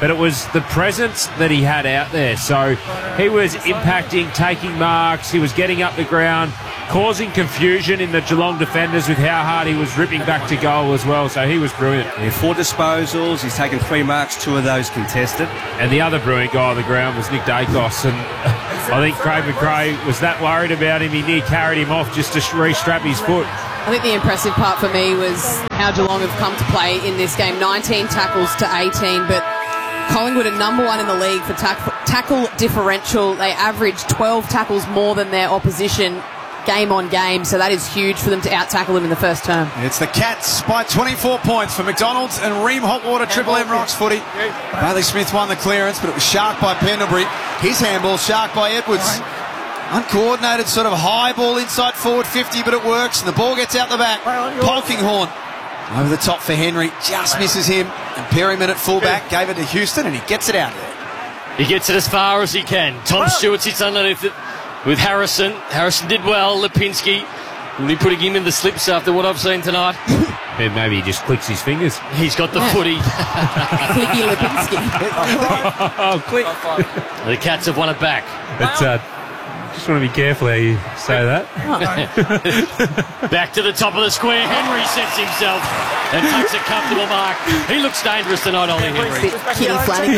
[SPEAKER 1] but it was the presence that he had out there. So he was impacting, taking marks, he was getting up the ground, causing confusion in the Geelong defenders with how hard he was ripping back to goal as well. So he was brilliant.
[SPEAKER 6] Yeah, 4 disposals. He's taken 3 marks, 2 of those contested.
[SPEAKER 1] And the other brilliant guy on the ground was Nick Dacos. And I think Craig McRae was that worried about him, he near carried him off just to re-strap his foot.
[SPEAKER 3] I think the impressive part for me was how Geelong have come to play in this game. 19 tackles to 18, but Collingwood are number 1 in the league for tackle differential. They average 12 tackles more than their opposition game on game, so that is huge for them to out-tackle them in the first term.
[SPEAKER 4] It's the Cats by 24 points for McDonald's and Ream Hotwater Triple M Rocks footy. Bailey Smith won the clearance, but it was sharked by Pendlebury. His handball sharked by Edwards. Uncoordinated sort of high ball inside forward 50, but it works, and the ball gets out the back. Polkinghorn over the top for Henry, just misses him, and Perryman at fullback gave it to Houston, and he gets it out of there.
[SPEAKER 2] He gets it as far as he can. Tom Stewart sits underneath it with Harrison. Harrison did well. Lipinski will be putting him in the slips after what I've seen tonight.
[SPEAKER 1] And maybe he just clicks his fingers.
[SPEAKER 2] He's got the footy.
[SPEAKER 3] Clicky Lipinski.
[SPEAKER 1] Oh, click.
[SPEAKER 2] The Cats have won it back.
[SPEAKER 1] But just want to be careful how you say that.
[SPEAKER 2] Back to the top of the square. Henry sets himself and takes a comfortable mark. He looks dangerous tonight, Ollie Henry.
[SPEAKER 3] Kitty Flanagan.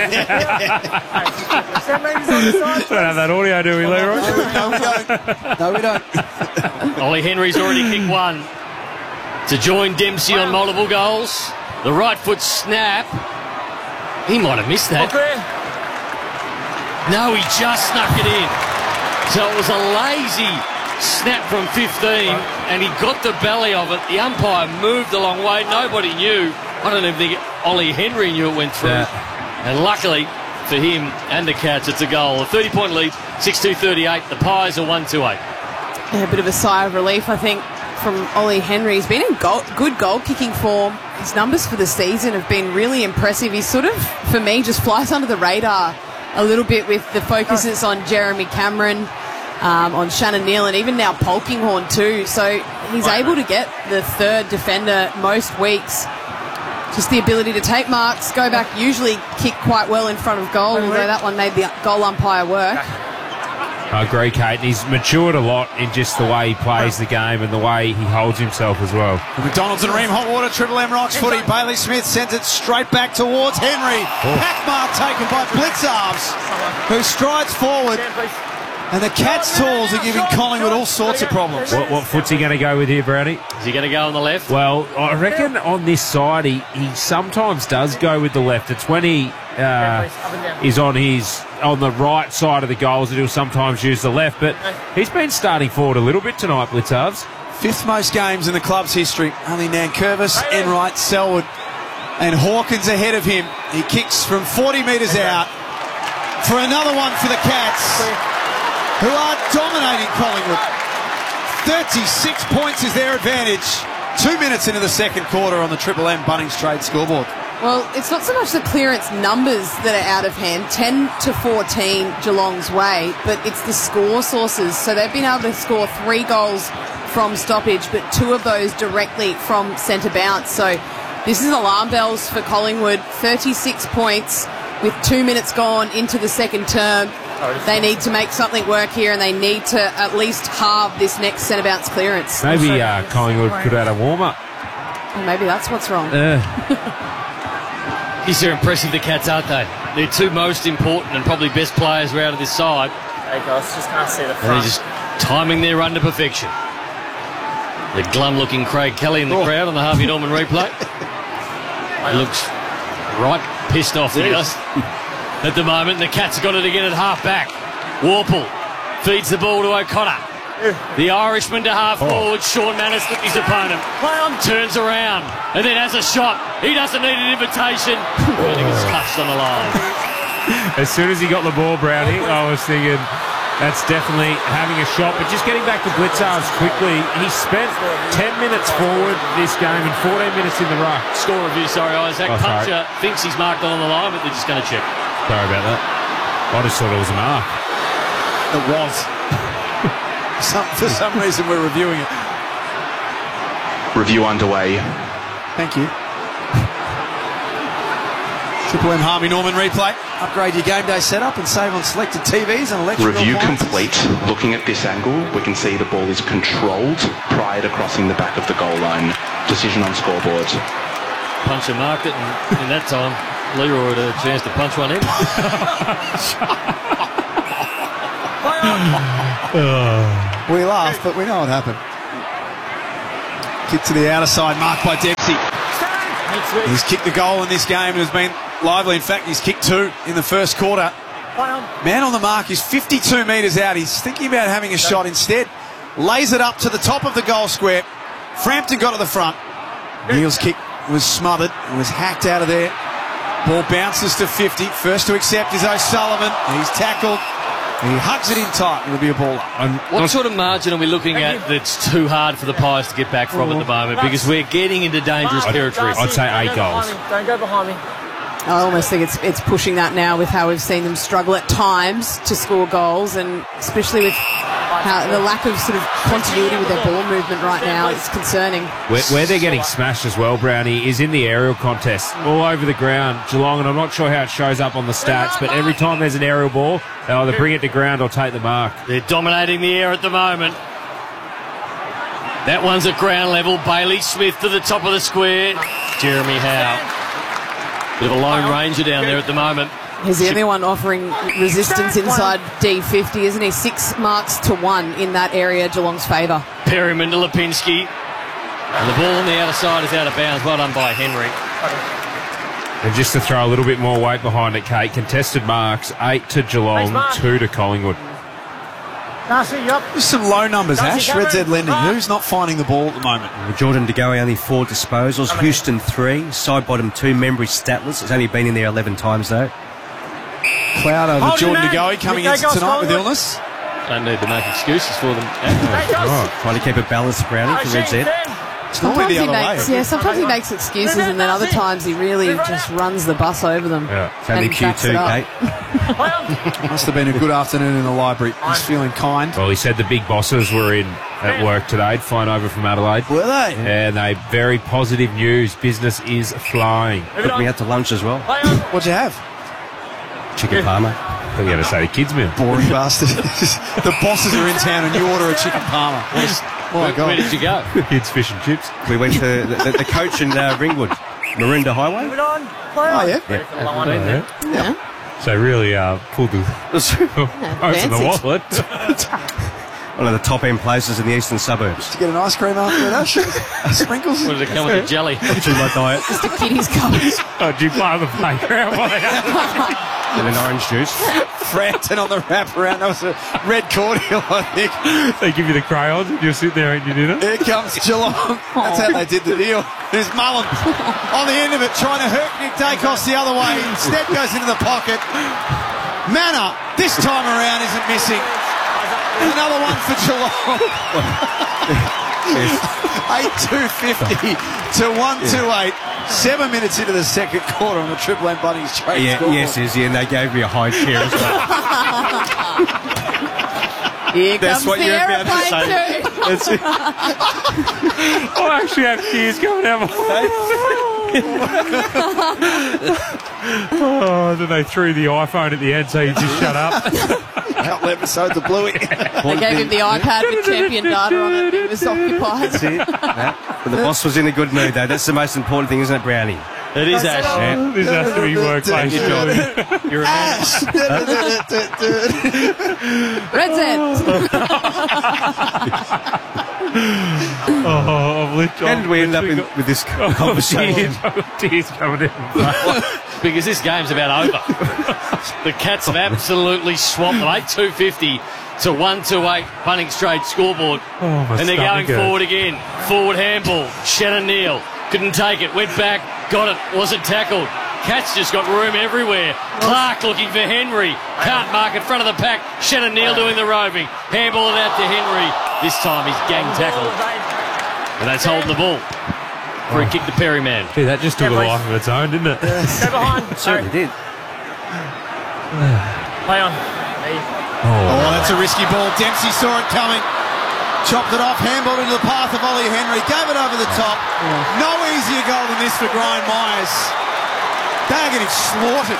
[SPEAKER 1] Don't have that audio, do we, Leroy?
[SPEAKER 4] No, we don't.
[SPEAKER 2] Ollie Henry's already kicked one to join Dempsey on multiple goals. The right foot snap. He might have missed that. No, he just snuck it in. So it was a lazy snap from 15, and he got the belly of it. The umpire moved a long way. Nobody knew. I don't even think Ollie Henry knew it went through. Yeah. And luckily for him and the Cats, it's a goal. A 30-point lead, 6-2-38. The Pies are 1-2-8.
[SPEAKER 3] Yeah, a bit of a sigh of relief, I think, from Ollie Henry. He's been in good goal-kicking form. His numbers for the season have been really impressive. He's sort of, for me, just flies under the radar a little bit with the focuses on Jeremy Cameron, on Shannon Neal, and even now Polkinghorn too. So he's able to get the third defender most weeks. Just the ability to take marks, go back, usually kick quite well in front of goal, although that one made the goal umpire work.
[SPEAKER 1] I agree, Kate. He's matured a lot in just the way he plays the game and the way he holds himself as well.
[SPEAKER 4] McDonald's and Ream Hotwater Triple M Rocks footy. Bailey Smith sends it straight back towards Henry. Pack mark taken by Blitzarves, who strides forward. And the Cats' tools are giving Collingwood all sorts of problems.
[SPEAKER 1] What foot's he going to go with here, Brownie?
[SPEAKER 2] Is he going to go on the left?
[SPEAKER 1] Well, I reckon on this side he sometimes does go with the left. It's when he is on the right side of the goals that he'll sometimes use the left. But he's been starting forward a little bit tonight, Blitzarves.
[SPEAKER 4] 5th most games in the club's history. Only Nankervis, Enright, Selwood and Hawkins ahead of him. He kicks from 40 metres out for another one for the Cats, who are dominating Collingwood. 36 points is their advantage. 2 minutes into the second quarter on the Triple M Bunnings Trade scoreboard.
[SPEAKER 3] Well, it's not so much the clearance numbers that are out of hand, 10-14 Geelong's way, but it's the score sources. So they've been able to score 3 goals from stoppage, but 2 of those directly from centre bounce. So this is alarm bells for Collingwood. 36 points with 2 minutes gone into the second term. They need to make something work here, and they need to at least halve this next centre bounce clearance.
[SPEAKER 1] Maybe Collingwood could have had a warm-up.
[SPEAKER 3] Well, maybe that's what's wrong.
[SPEAKER 2] Geez, they're impressive, the Cats, aren't they? They're 2 most important and probably best players are out of this side.
[SPEAKER 5] Hey guys, just can't see the front.
[SPEAKER 2] And they're just timing their run to perfection. The glum-looking Craig Kelly in the crowd on the Harvey Norman replay. He looks right pissed off, he does. At the moment, the Cats have got it again at half-back. Warple feeds the ball to O'Connor. The Irishman to half-forward. Sean Mannis looked his opponent. Turns around and then has a shot. He doesn't need an invitation. And he gets touched on the line.
[SPEAKER 1] As soon as he got the ball, Brownie, I was thinking that's definitely having a shot. But just getting back to Blitzarves quickly, he spent 10 minutes forward this game and 14 minutes in the ruck.
[SPEAKER 2] Score review, sorry, Isaac. Puncher thinks he's marked on the line, but they're just going to check.
[SPEAKER 1] Sorry about that. I just thought it was a mark.
[SPEAKER 4] It was. For some reason, we're reviewing it.
[SPEAKER 19] Review underway.
[SPEAKER 4] Thank you. Triple M Harvey Norman replay. Upgrade your game day setup and save on selected TVs and electrical
[SPEAKER 19] Review
[SPEAKER 4] appliances.
[SPEAKER 19] complete. Looking at this angle, we can see the ball is controlled prior to crossing the back of the goal line. Decision on scoreboard.
[SPEAKER 2] Punch and marked it, and in that time, Leroy had a chance to punch one in.
[SPEAKER 4] We laugh, but we know what happened. Kick to the outer side, marked by Dempsey. He's kicked the goal in this game and has been lively. In fact, he's kicked 2 in the first quarter. Man on the mark is 52 metres out. He's thinking about having a shot instead. Lays it up to the top of the goal square. Frampton got to the front. Neil's kick was smothered and was hacked out of there. Ball bounces to 50. First to accept is O'Sullivan. He's tackled. He hugs it in tight. It'll be a ball up.
[SPEAKER 2] What sort of margin are we looking at that's too hard for the Pies to get back from at the moment? Because we're getting into dangerous territory.
[SPEAKER 1] I'd say 8 goals.
[SPEAKER 5] Don't go behind me.
[SPEAKER 3] I almost think it's pushing that now with how we've seen them struggle at times to score goals, and especially with how the lack of sort of continuity with their ball movement right now. It's concerning.
[SPEAKER 1] Where they're getting smashed as well, Brownie, is in the aerial contest. All over the ground, Geelong, and I'm not sure how it shows up on the stats, but every time there's an aerial ball, they either bring it to ground or take the mark.
[SPEAKER 2] They're dominating the air at the moment. That one's at ground level. Bailey Smith to the top of the square. Jeremy Howe. Bit of a lone ranger down there at the moment.
[SPEAKER 3] He's the only one offering resistance inside D50, isn't he? 6 marks to 1 in that area, Geelong's favour.
[SPEAKER 2] Perryman to Lipinski. And the ball on the outer side is out of bounds. Well done by Henry.
[SPEAKER 1] And just to throw a little bit more weight behind it, Kate, contested marks, 8 to Geelong, 2 to Collingwood.
[SPEAKER 4] Just some low numbers, Ash. Red Z Lending. Who's not finding the ball at the moment?
[SPEAKER 6] Jordan De Goey only 4 disposals. Houston 3. Side bottom 2. Membry statless. It's only been in there 11 times though.
[SPEAKER 4] Cloud over Jordan De Goey coming into tonight with illness.
[SPEAKER 2] Don't need to make excuses for them.
[SPEAKER 6] Trying to keep it balanced, Brownie, for Red Z.
[SPEAKER 4] It's normally the other way.
[SPEAKER 3] Sometimes he makes excuses, and then other times he really just runs the bus over them.
[SPEAKER 6] Yeah. It's only Q2, Kate.
[SPEAKER 4] Must have been a good afternoon in the library. He's feeling kind.
[SPEAKER 1] Well, he said the big bosses were in at work today, flying over from Adelaide.
[SPEAKER 4] Were they?
[SPEAKER 1] And they very positive news. Business is flying.
[SPEAKER 6] Took me out to lunch as well.
[SPEAKER 4] What'd you have?
[SPEAKER 6] Chicken parma.
[SPEAKER 1] I thought you had to say the kids' meal.
[SPEAKER 4] Boring bastard. The bosses are in town and you order a chicken parma. My God.
[SPEAKER 2] Where did you go?
[SPEAKER 1] Kids' fish and chips.
[SPEAKER 6] We went to the coach in Ringwood. Maroondah Highway.
[SPEAKER 4] Oh, yeah?
[SPEAKER 3] Yeah.
[SPEAKER 1] So really pulled the open the wallet.
[SPEAKER 6] One of the top end places in the eastern suburbs.
[SPEAKER 4] Did you get an ice cream after that? Sprinkles?
[SPEAKER 2] What did it come with the jelly?
[SPEAKER 6] Not too my diet.
[SPEAKER 3] Just a kiddie's cupboard.
[SPEAKER 1] Oh, did you play on the playground?
[SPEAKER 6] And an orange juice.
[SPEAKER 4] Frampton on the wraparound. That was a red cordial, I think.
[SPEAKER 1] They give you the crayons and you're sitting there eating your dinner.
[SPEAKER 4] Here comes Geelong. That's how they did the deal. There's Mullen on the end of it, trying to hurt Nick Dacos the other way. Instead goes into the pocket. Manor, this time around, isn't missing. Another one for Geelong. 8-2-50 to 1-2-8. 7 minutes into the second quarter on the Triple M Bunnies trade.
[SPEAKER 6] Yes, Izzy, and they gave me a high chair as well.
[SPEAKER 3] Here
[SPEAKER 6] That's
[SPEAKER 3] comes
[SPEAKER 6] what
[SPEAKER 3] the
[SPEAKER 6] you're about to
[SPEAKER 3] aeroplane
[SPEAKER 6] say.
[SPEAKER 3] too.
[SPEAKER 6] That's it.
[SPEAKER 1] I actually have tears coming out of my then they threw the iPhone at the end, so you just shut up.
[SPEAKER 4] A couple episodes of Bluey.
[SPEAKER 3] They gave him the iPad with champion data on it. He was occupied.
[SPEAKER 6] That's it. But the boss was in a good mood, though. That's the most important thing, isn't it, Brownie?
[SPEAKER 2] It is, Ash.
[SPEAKER 6] Yeah.
[SPEAKER 1] This has to be workplace.
[SPEAKER 2] You're a
[SPEAKER 4] Ash.
[SPEAKER 3] Red
[SPEAKER 6] How did we end up with this conversation?
[SPEAKER 1] Tears coming in.
[SPEAKER 2] Because this game's about over. The Cats have absolutely swamped them. 8-2-50 to 1-2-8 punting straight scoreboard. And they're going forward again. Forward handball. Shannon Neal couldn't take it. Went back. Got it. Wasn't tackled. Cats just got room everywhere. Clark looking for Henry. Can't mark in front of the pack. Shannon Neal doing the roving. Handball it out to Henry. This time he's gang tackled. And that's holding the ball. Free kick to Perryman.
[SPEAKER 1] Gee, that just took a life of its own, didn't it?
[SPEAKER 5] Go behind.
[SPEAKER 6] It certainly did.
[SPEAKER 5] Play on.
[SPEAKER 4] Oh, that's a risky ball. Dempsey saw it coming. Chopped it off, handballed into the path of Ollie Henry. Gave it over the top. No easier goal than this for Brian Myers. Dagenham slaughtered.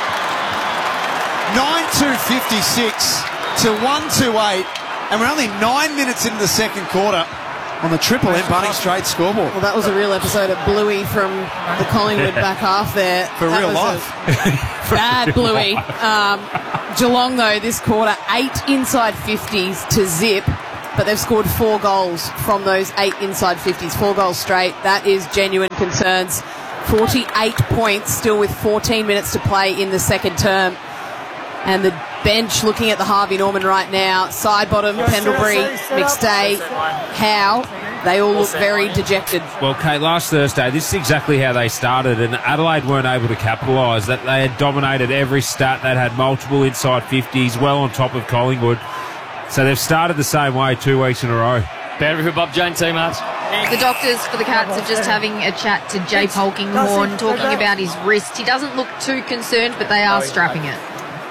[SPEAKER 4] 9-2-56 to 1-2-8, and we're only 9 minutes into the second quarter on the Triple M Bunnings Trade scoreboard.
[SPEAKER 3] Well, that was a real episode of Bluey from the Collingwood back half there.
[SPEAKER 4] For
[SPEAKER 3] that
[SPEAKER 4] real
[SPEAKER 3] was
[SPEAKER 4] life.
[SPEAKER 3] Bad Bluey. Geelong, though, this quarter, 8 inside 50s to zip, but they've scored 4 goals from those 8 inside 50s, 4 goals straight. That is genuine concerns. 48 points, still with 14 minutes to play in the second term. And the bench looking at the Harvey Norman right now. Sidebottom, Pendlebury, McStay, Howe. They all look very dejected.
[SPEAKER 1] Well, Kate, last Thursday, this is exactly how they started, and Adelaide weren't able to capitalise. That they had dominated every stat. They'd had multiple inside 50s, well on top of Collingwood. So they've started the same way 2 weeks in a row.
[SPEAKER 2] Boundary for Bob Jane, teammates.
[SPEAKER 7] The doctors for the Cats are just having a chat to Jay Polkinghorne, talking about his wrist. He doesn't look too concerned, but they are strapping it.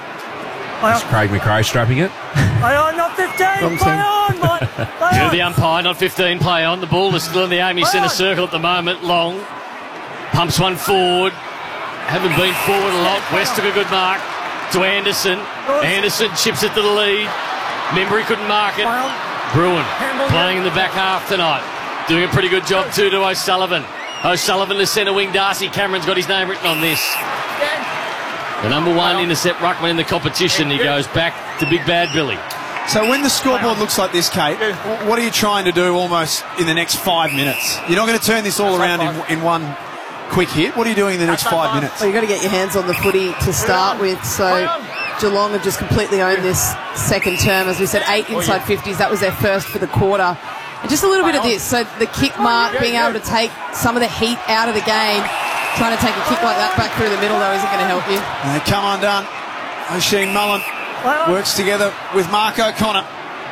[SPEAKER 1] Is Craig McRae strapping it?
[SPEAKER 5] Play on, not 15. Play on, mate.
[SPEAKER 2] You're the umpire, not 15. Play on. The ball is still in the Amy centre circle at the moment. Long pumps one forward. Haven't been forward a lot. West took a good mark to Anderson. Anderson chips it to the lead. Membry couldn't mark it. Bruin playing in the back half tonight. Doing a pretty good job too to O'Sullivan. O'Sullivan, the centre wing. Darcy Cameron's got his name written on this. The number one intercept ruckman in the competition. He goes back to Big Bad Billy.
[SPEAKER 4] So when the scoreboard looks like this, Kate, what are you trying to do almost in the next 5 minutes? You're not going to turn this all around in one quick hit. What are you doing in the next 5 minutes?
[SPEAKER 3] Well, you've got to get your hands on the footy to start with. So Geelong have just completely owned this second term. As we said, 8 inside 50s. That was their first for the quarter. And just a little bit of this. So the kick mark, being able to take some of the heat out of the game. Trying to take a kick like that back through the middle, though, isn't going to help you.
[SPEAKER 4] And they come undone. O'Sheen Mullen works together with Mark O'Connor.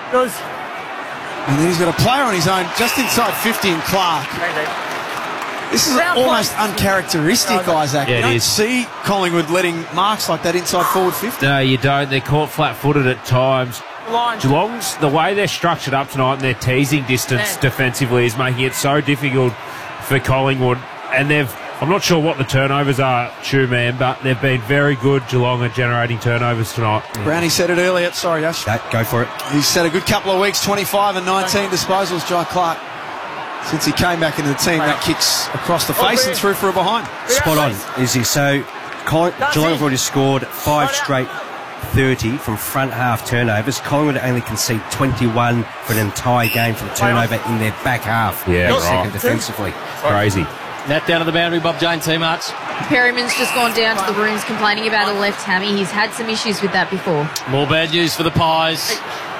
[SPEAKER 4] And then he's got a player on his own just inside 50 in Clark. This is almost uncharacteristic, Isaac.
[SPEAKER 1] Yeah,
[SPEAKER 4] you don't see Collingwood letting marks like that inside forward 50.
[SPEAKER 1] No, you don't. They're caught flat-footed at times. Geelong's, the way they're structured up tonight and their teasing distance defensively is making it so difficult for Collingwood. And I'm not sure what the turnovers are, man, but they've been very good, Geelong, at generating turnovers tonight.
[SPEAKER 4] Brownie said it earlier. Sorry, Ash.
[SPEAKER 6] Go for it.
[SPEAKER 4] He's had a good couple of weeks, 25 and 19 disposals, Jai Clark. Since he came back into the team, that kicks across the face and through for a behind.
[SPEAKER 6] Spot on, Izzy. So Geelong have already scored 5 straight 30 from front half turnovers. Collingwood only concede 21 for an entire game from turnover in their back half.
[SPEAKER 1] Yeah, right.
[SPEAKER 6] Second defensively.
[SPEAKER 1] Crazy.
[SPEAKER 2] That down to the boundary, Bob Jane, teammates.
[SPEAKER 7] Perryman's just gone down to the rooms complaining about a left hammy. He's had some issues with that before.
[SPEAKER 2] More bad news for the Pies.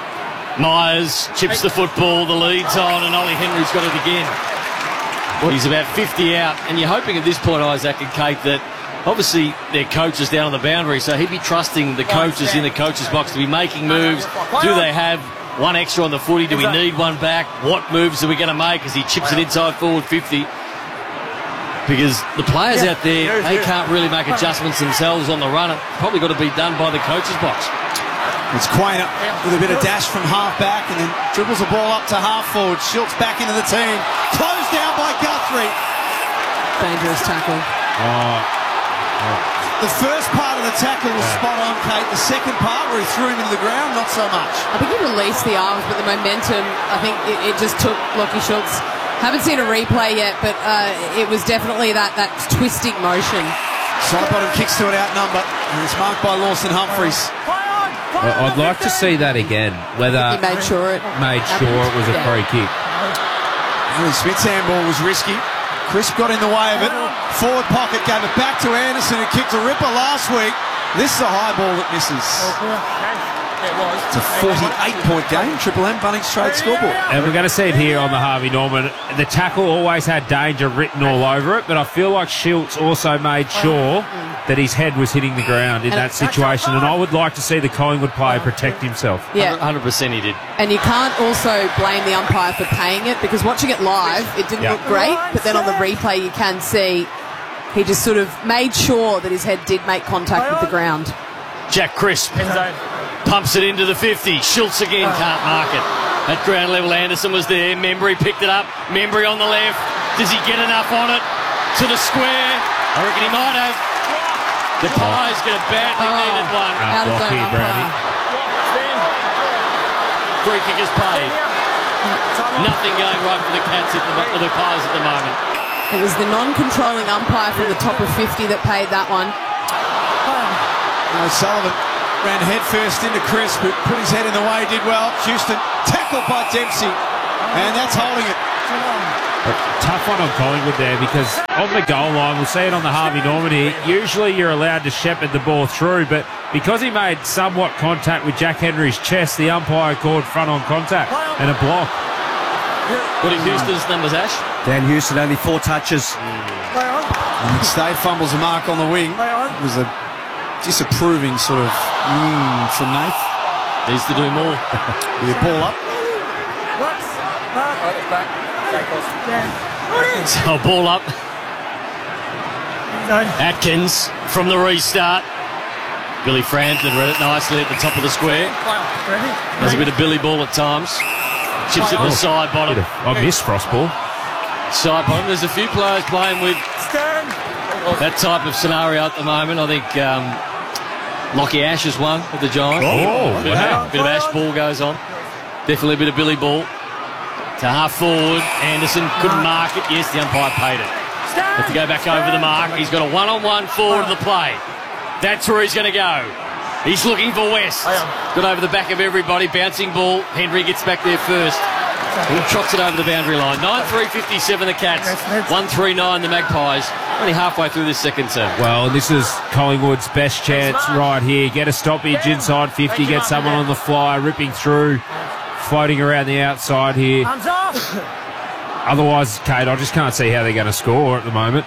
[SPEAKER 2] Myers chips the football, the lead's on, and Ollie Henry's got it again. He's about 50 out, and you're hoping at this point, Isaac and Kate, that obviously their coach is down on the boundary, so he'd be trusting the coaches in the coach's box to be making moves. Do they have one extra on the footy? Do we need one back? What moves are we going to make as he chips it inside forward 50? Because the players out there, they can't really make adjustments themselves on the run. It's probably got to be done by the coach's box.
[SPEAKER 4] It's Quainer with a bit of dash from half back and then dribbles the ball up to half forward. Schultz back into the team. Closed down by Guthrie.
[SPEAKER 3] Dangerous tackle.
[SPEAKER 4] The first part of the tackle was spot on, Kate. The second part where he threw him into the ground, not so much.
[SPEAKER 3] I think he released the arms, but the momentum, I think it just took Lockie Schultz. Haven't seen a replay yet, but it was definitely that twisting motion.
[SPEAKER 4] Sidebottom kicks to an outnumber, and it's marked by Lawson Humphries.
[SPEAKER 1] I'd like to see that again. Whether
[SPEAKER 3] he made sure it
[SPEAKER 1] was a free kick.
[SPEAKER 4] Smith's handball was risky. Crisp got in the way of it. Forward pocket gave it back to Anderson, who kicked a ripper last week. This is a high ball that misses. It's a 48-point game. Triple M Bunnings Trade scoreboard.
[SPEAKER 1] And we're going to see it here on the Harvey Norman. The tackle always had danger written all over it, but I feel like Schultz also made sure that his head was hitting the ground in that situation, and I would like to see the Collingwood player protect himself.
[SPEAKER 3] Yeah,
[SPEAKER 2] 100% he did.
[SPEAKER 3] And you can't also blame the umpire for paying it, because watching it live, it didn't look great, but then on the replay you can see he just sort of made sure that his head did make contact with the ground.
[SPEAKER 2] Jack Crisp pumps it into the 50. Schultz again can't mark it. At ground level, Anderson was there. Membry picked it up. Membry on the left. Does he get enough on it? To the square. I reckon he might have. The Pies get a badly needed one.
[SPEAKER 3] Out of zone umpire.
[SPEAKER 2] Free kick is paid. Nothing going right for the Cats or the Pies at the moment.
[SPEAKER 3] It was the non-controlling umpire from the top of 50 that paid that one.
[SPEAKER 4] Sullivan ran headfirst into Chris, but put his head in the way, did well. Houston tackled by Dempsey, and that's holding it.
[SPEAKER 1] A tough one on Collingwood there, because on the goal line, we'll see it on the Harvey Norman here, usually you're allowed to shepherd the ball through, but because he made somewhat contact with Jack Henry's chest, the umpire called front on contact and a block.
[SPEAKER 2] What are Houston's numbers, Ash?
[SPEAKER 6] Dan Houston, only 4 touches.
[SPEAKER 4] And McStade fumbles a mark on the wing. It was a disapproving sort of from Nath.
[SPEAKER 2] Needs to do more.
[SPEAKER 4] With a ball up.
[SPEAKER 2] So ball up. Atkins from the restart. Billy Frampton read it nicely at the top of the square. There's a bit of Billy ball at times. Chips at the side bottom.
[SPEAKER 1] I missed Frost ball.
[SPEAKER 2] Side bottom. There's a few players playing with that type of scenario at the moment. I think Lockie Ash is one with the Giants. Bit of Ash ball goes on. Definitely a bit of Billy ball. To half forward. Anderson couldn't mark it. Yes, the umpire paid it. Have to go back over the mark. He's got a one-on-one forward of the play. That's where he's going to go. He's looking for West. Got over the back of everybody. Bouncing ball. Henry gets back there first. He trots it over the boundary line. 9-3-57 the Cats. 1-3-9 the Magpies. Only halfway through this second term.
[SPEAKER 1] Well, this is Collingwood's best chance right here. Get a stoppage inside 50. Get someone on the fly, ripping through, floating around the outside here. Otherwise, Kate, I just can't see how they're going to score at the moment.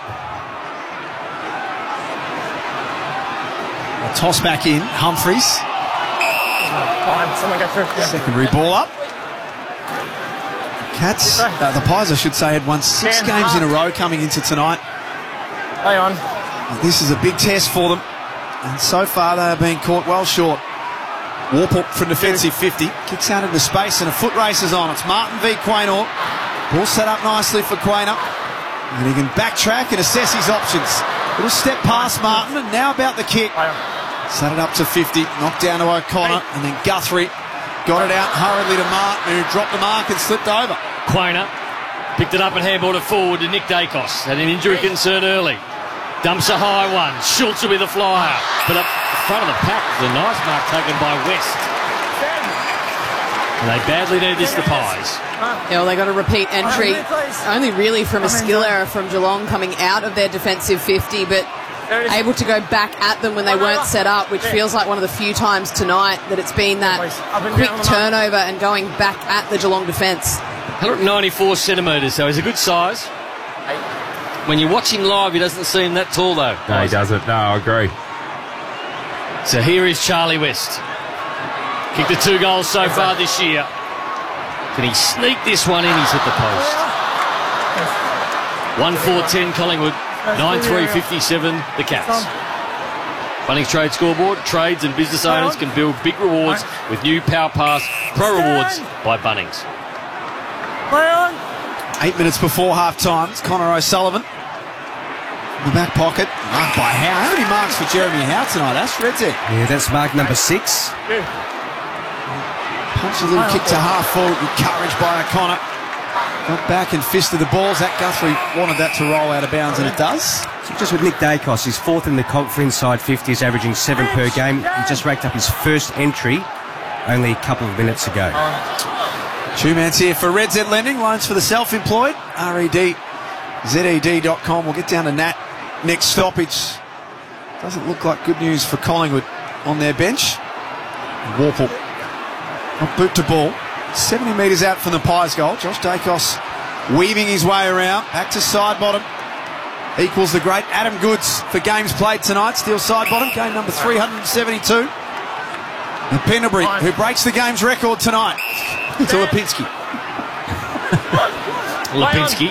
[SPEAKER 4] A toss back in. Humphries. Secondary ball up. Cats, the Pies, I should say, had won 6 games in a row coming into tonight. This is a big test for them, and so far they are being caught well short. Warple from defensive 50, kicks out into space and a foot race is on. It's Martin v Quaynor. Ball set up nicely for Quaynor, and he can backtrack and assess his options. Little step past Martin, and now about the kick. Set it up to 50, knocked down to O'Connor, and then Guthrie got it out hurriedly to Martin, who dropped the mark and slipped over.
[SPEAKER 2] Quaynor picked it up and handballed it forward to Nick Dacos. Had an injury concern early. Dumps a high one. Schultz will be the flyer. But up front of the pack, the nice mark taken by West. And they badly need this, the Pies.
[SPEAKER 3] Yeah, well, they got a repeat entry, only really from a skill error from Geelong coming out of their defensive 50, but able to go back at them when they weren't set up, which feels like one of the few times tonight that it's been that quick turnover and going back at the Geelong defence.
[SPEAKER 2] 194 centimetres, so he's a good size. When you watch him live, he doesn't seem that tall, though.
[SPEAKER 1] No, he doesn't. No, I agree.
[SPEAKER 2] So here is Charlie West. Kicked the 2 goals so far this year. Can he sneak this one in? He's hit the post. 1-4-10 Collingwood. 9-3-57 the Cats. Bunnings Trade Scoreboard. Trades and business owners can build big rewards with new Power Pass Pro Rewards by Bunnings.
[SPEAKER 4] 8 minutes before half-time, it's Connor O'Sullivan in the back pocket. Marked by Howe. How many marks for Jeremy Howe tonight? That's Redzek.
[SPEAKER 6] Yeah, that's mark number 6.
[SPEAKER 4] Punched a little kick to half forward with courage by O'Connor. Got back and fisted the ball. Zach Guthrie wanted that to roll out of bounds, and it does.
[SPEAKER 6] So just with Nick Dacos, he's 4th in the comp for inside 50. He's averaging 7 per game. He just racked up his first entry only a couple of minutes ago.
[SPEAKER 4] 2 minutes here for Redzed Lending. Loans for the self-employed. REDZED.com. We'll get down to Nat next stoppage. Doesn't look like good news for Collingwood on their bench. Warple. Not boot to ball. 70 metres out from the Pies goal. Josh Dacos weaving his way around. Back to side bottom. Equals the great Adam Goods for games played tonight. Steele side bottom. Game number 372. And Pendlebury, who breaks the game's record tonight. To Lipinski.
[SPEAKER 2] Lipinski.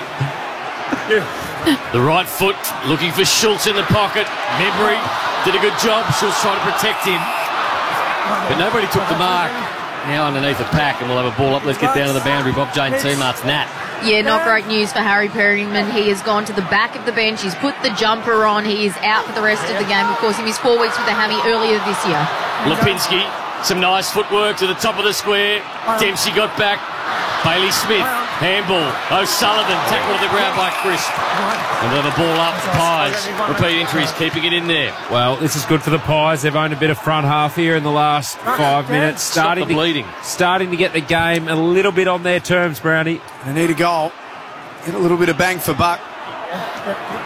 [SPEAKER 2] The right foot looking for Schultz in the pocket. Membry did a good job. Schultz trying to protect him. But nobody took the mark. Now underneath the pack, and we'll have a ball up. Let's get down to the boundary. Bob Jane T-Mart's Nat.
[SPEAKER 7] Yeah, not great news for Harry Perryman. He has gone to the back of the bench. He's put the jumper on. He is out for the rest of the game. Of course, he missed 4 weeks with a hammy earlier this year.
[SPEAKER 2] Lipinski, some nice footwork to the top of the square. Dempsey got back. Bailey Smith, handball. O'Sullivan, tackle to the ground by Crisp. And then the ball up for Pies. Repeat entries, keeping it in there.
[SPEAKER 1] Well, this is good for the Pies. They've owned a bit of front half here in the last 5 minutes. Starting to get the game a little bit on their terms, Brownie.
[SPEAKER 4] They need a goal. Get a little bit of bang for buck.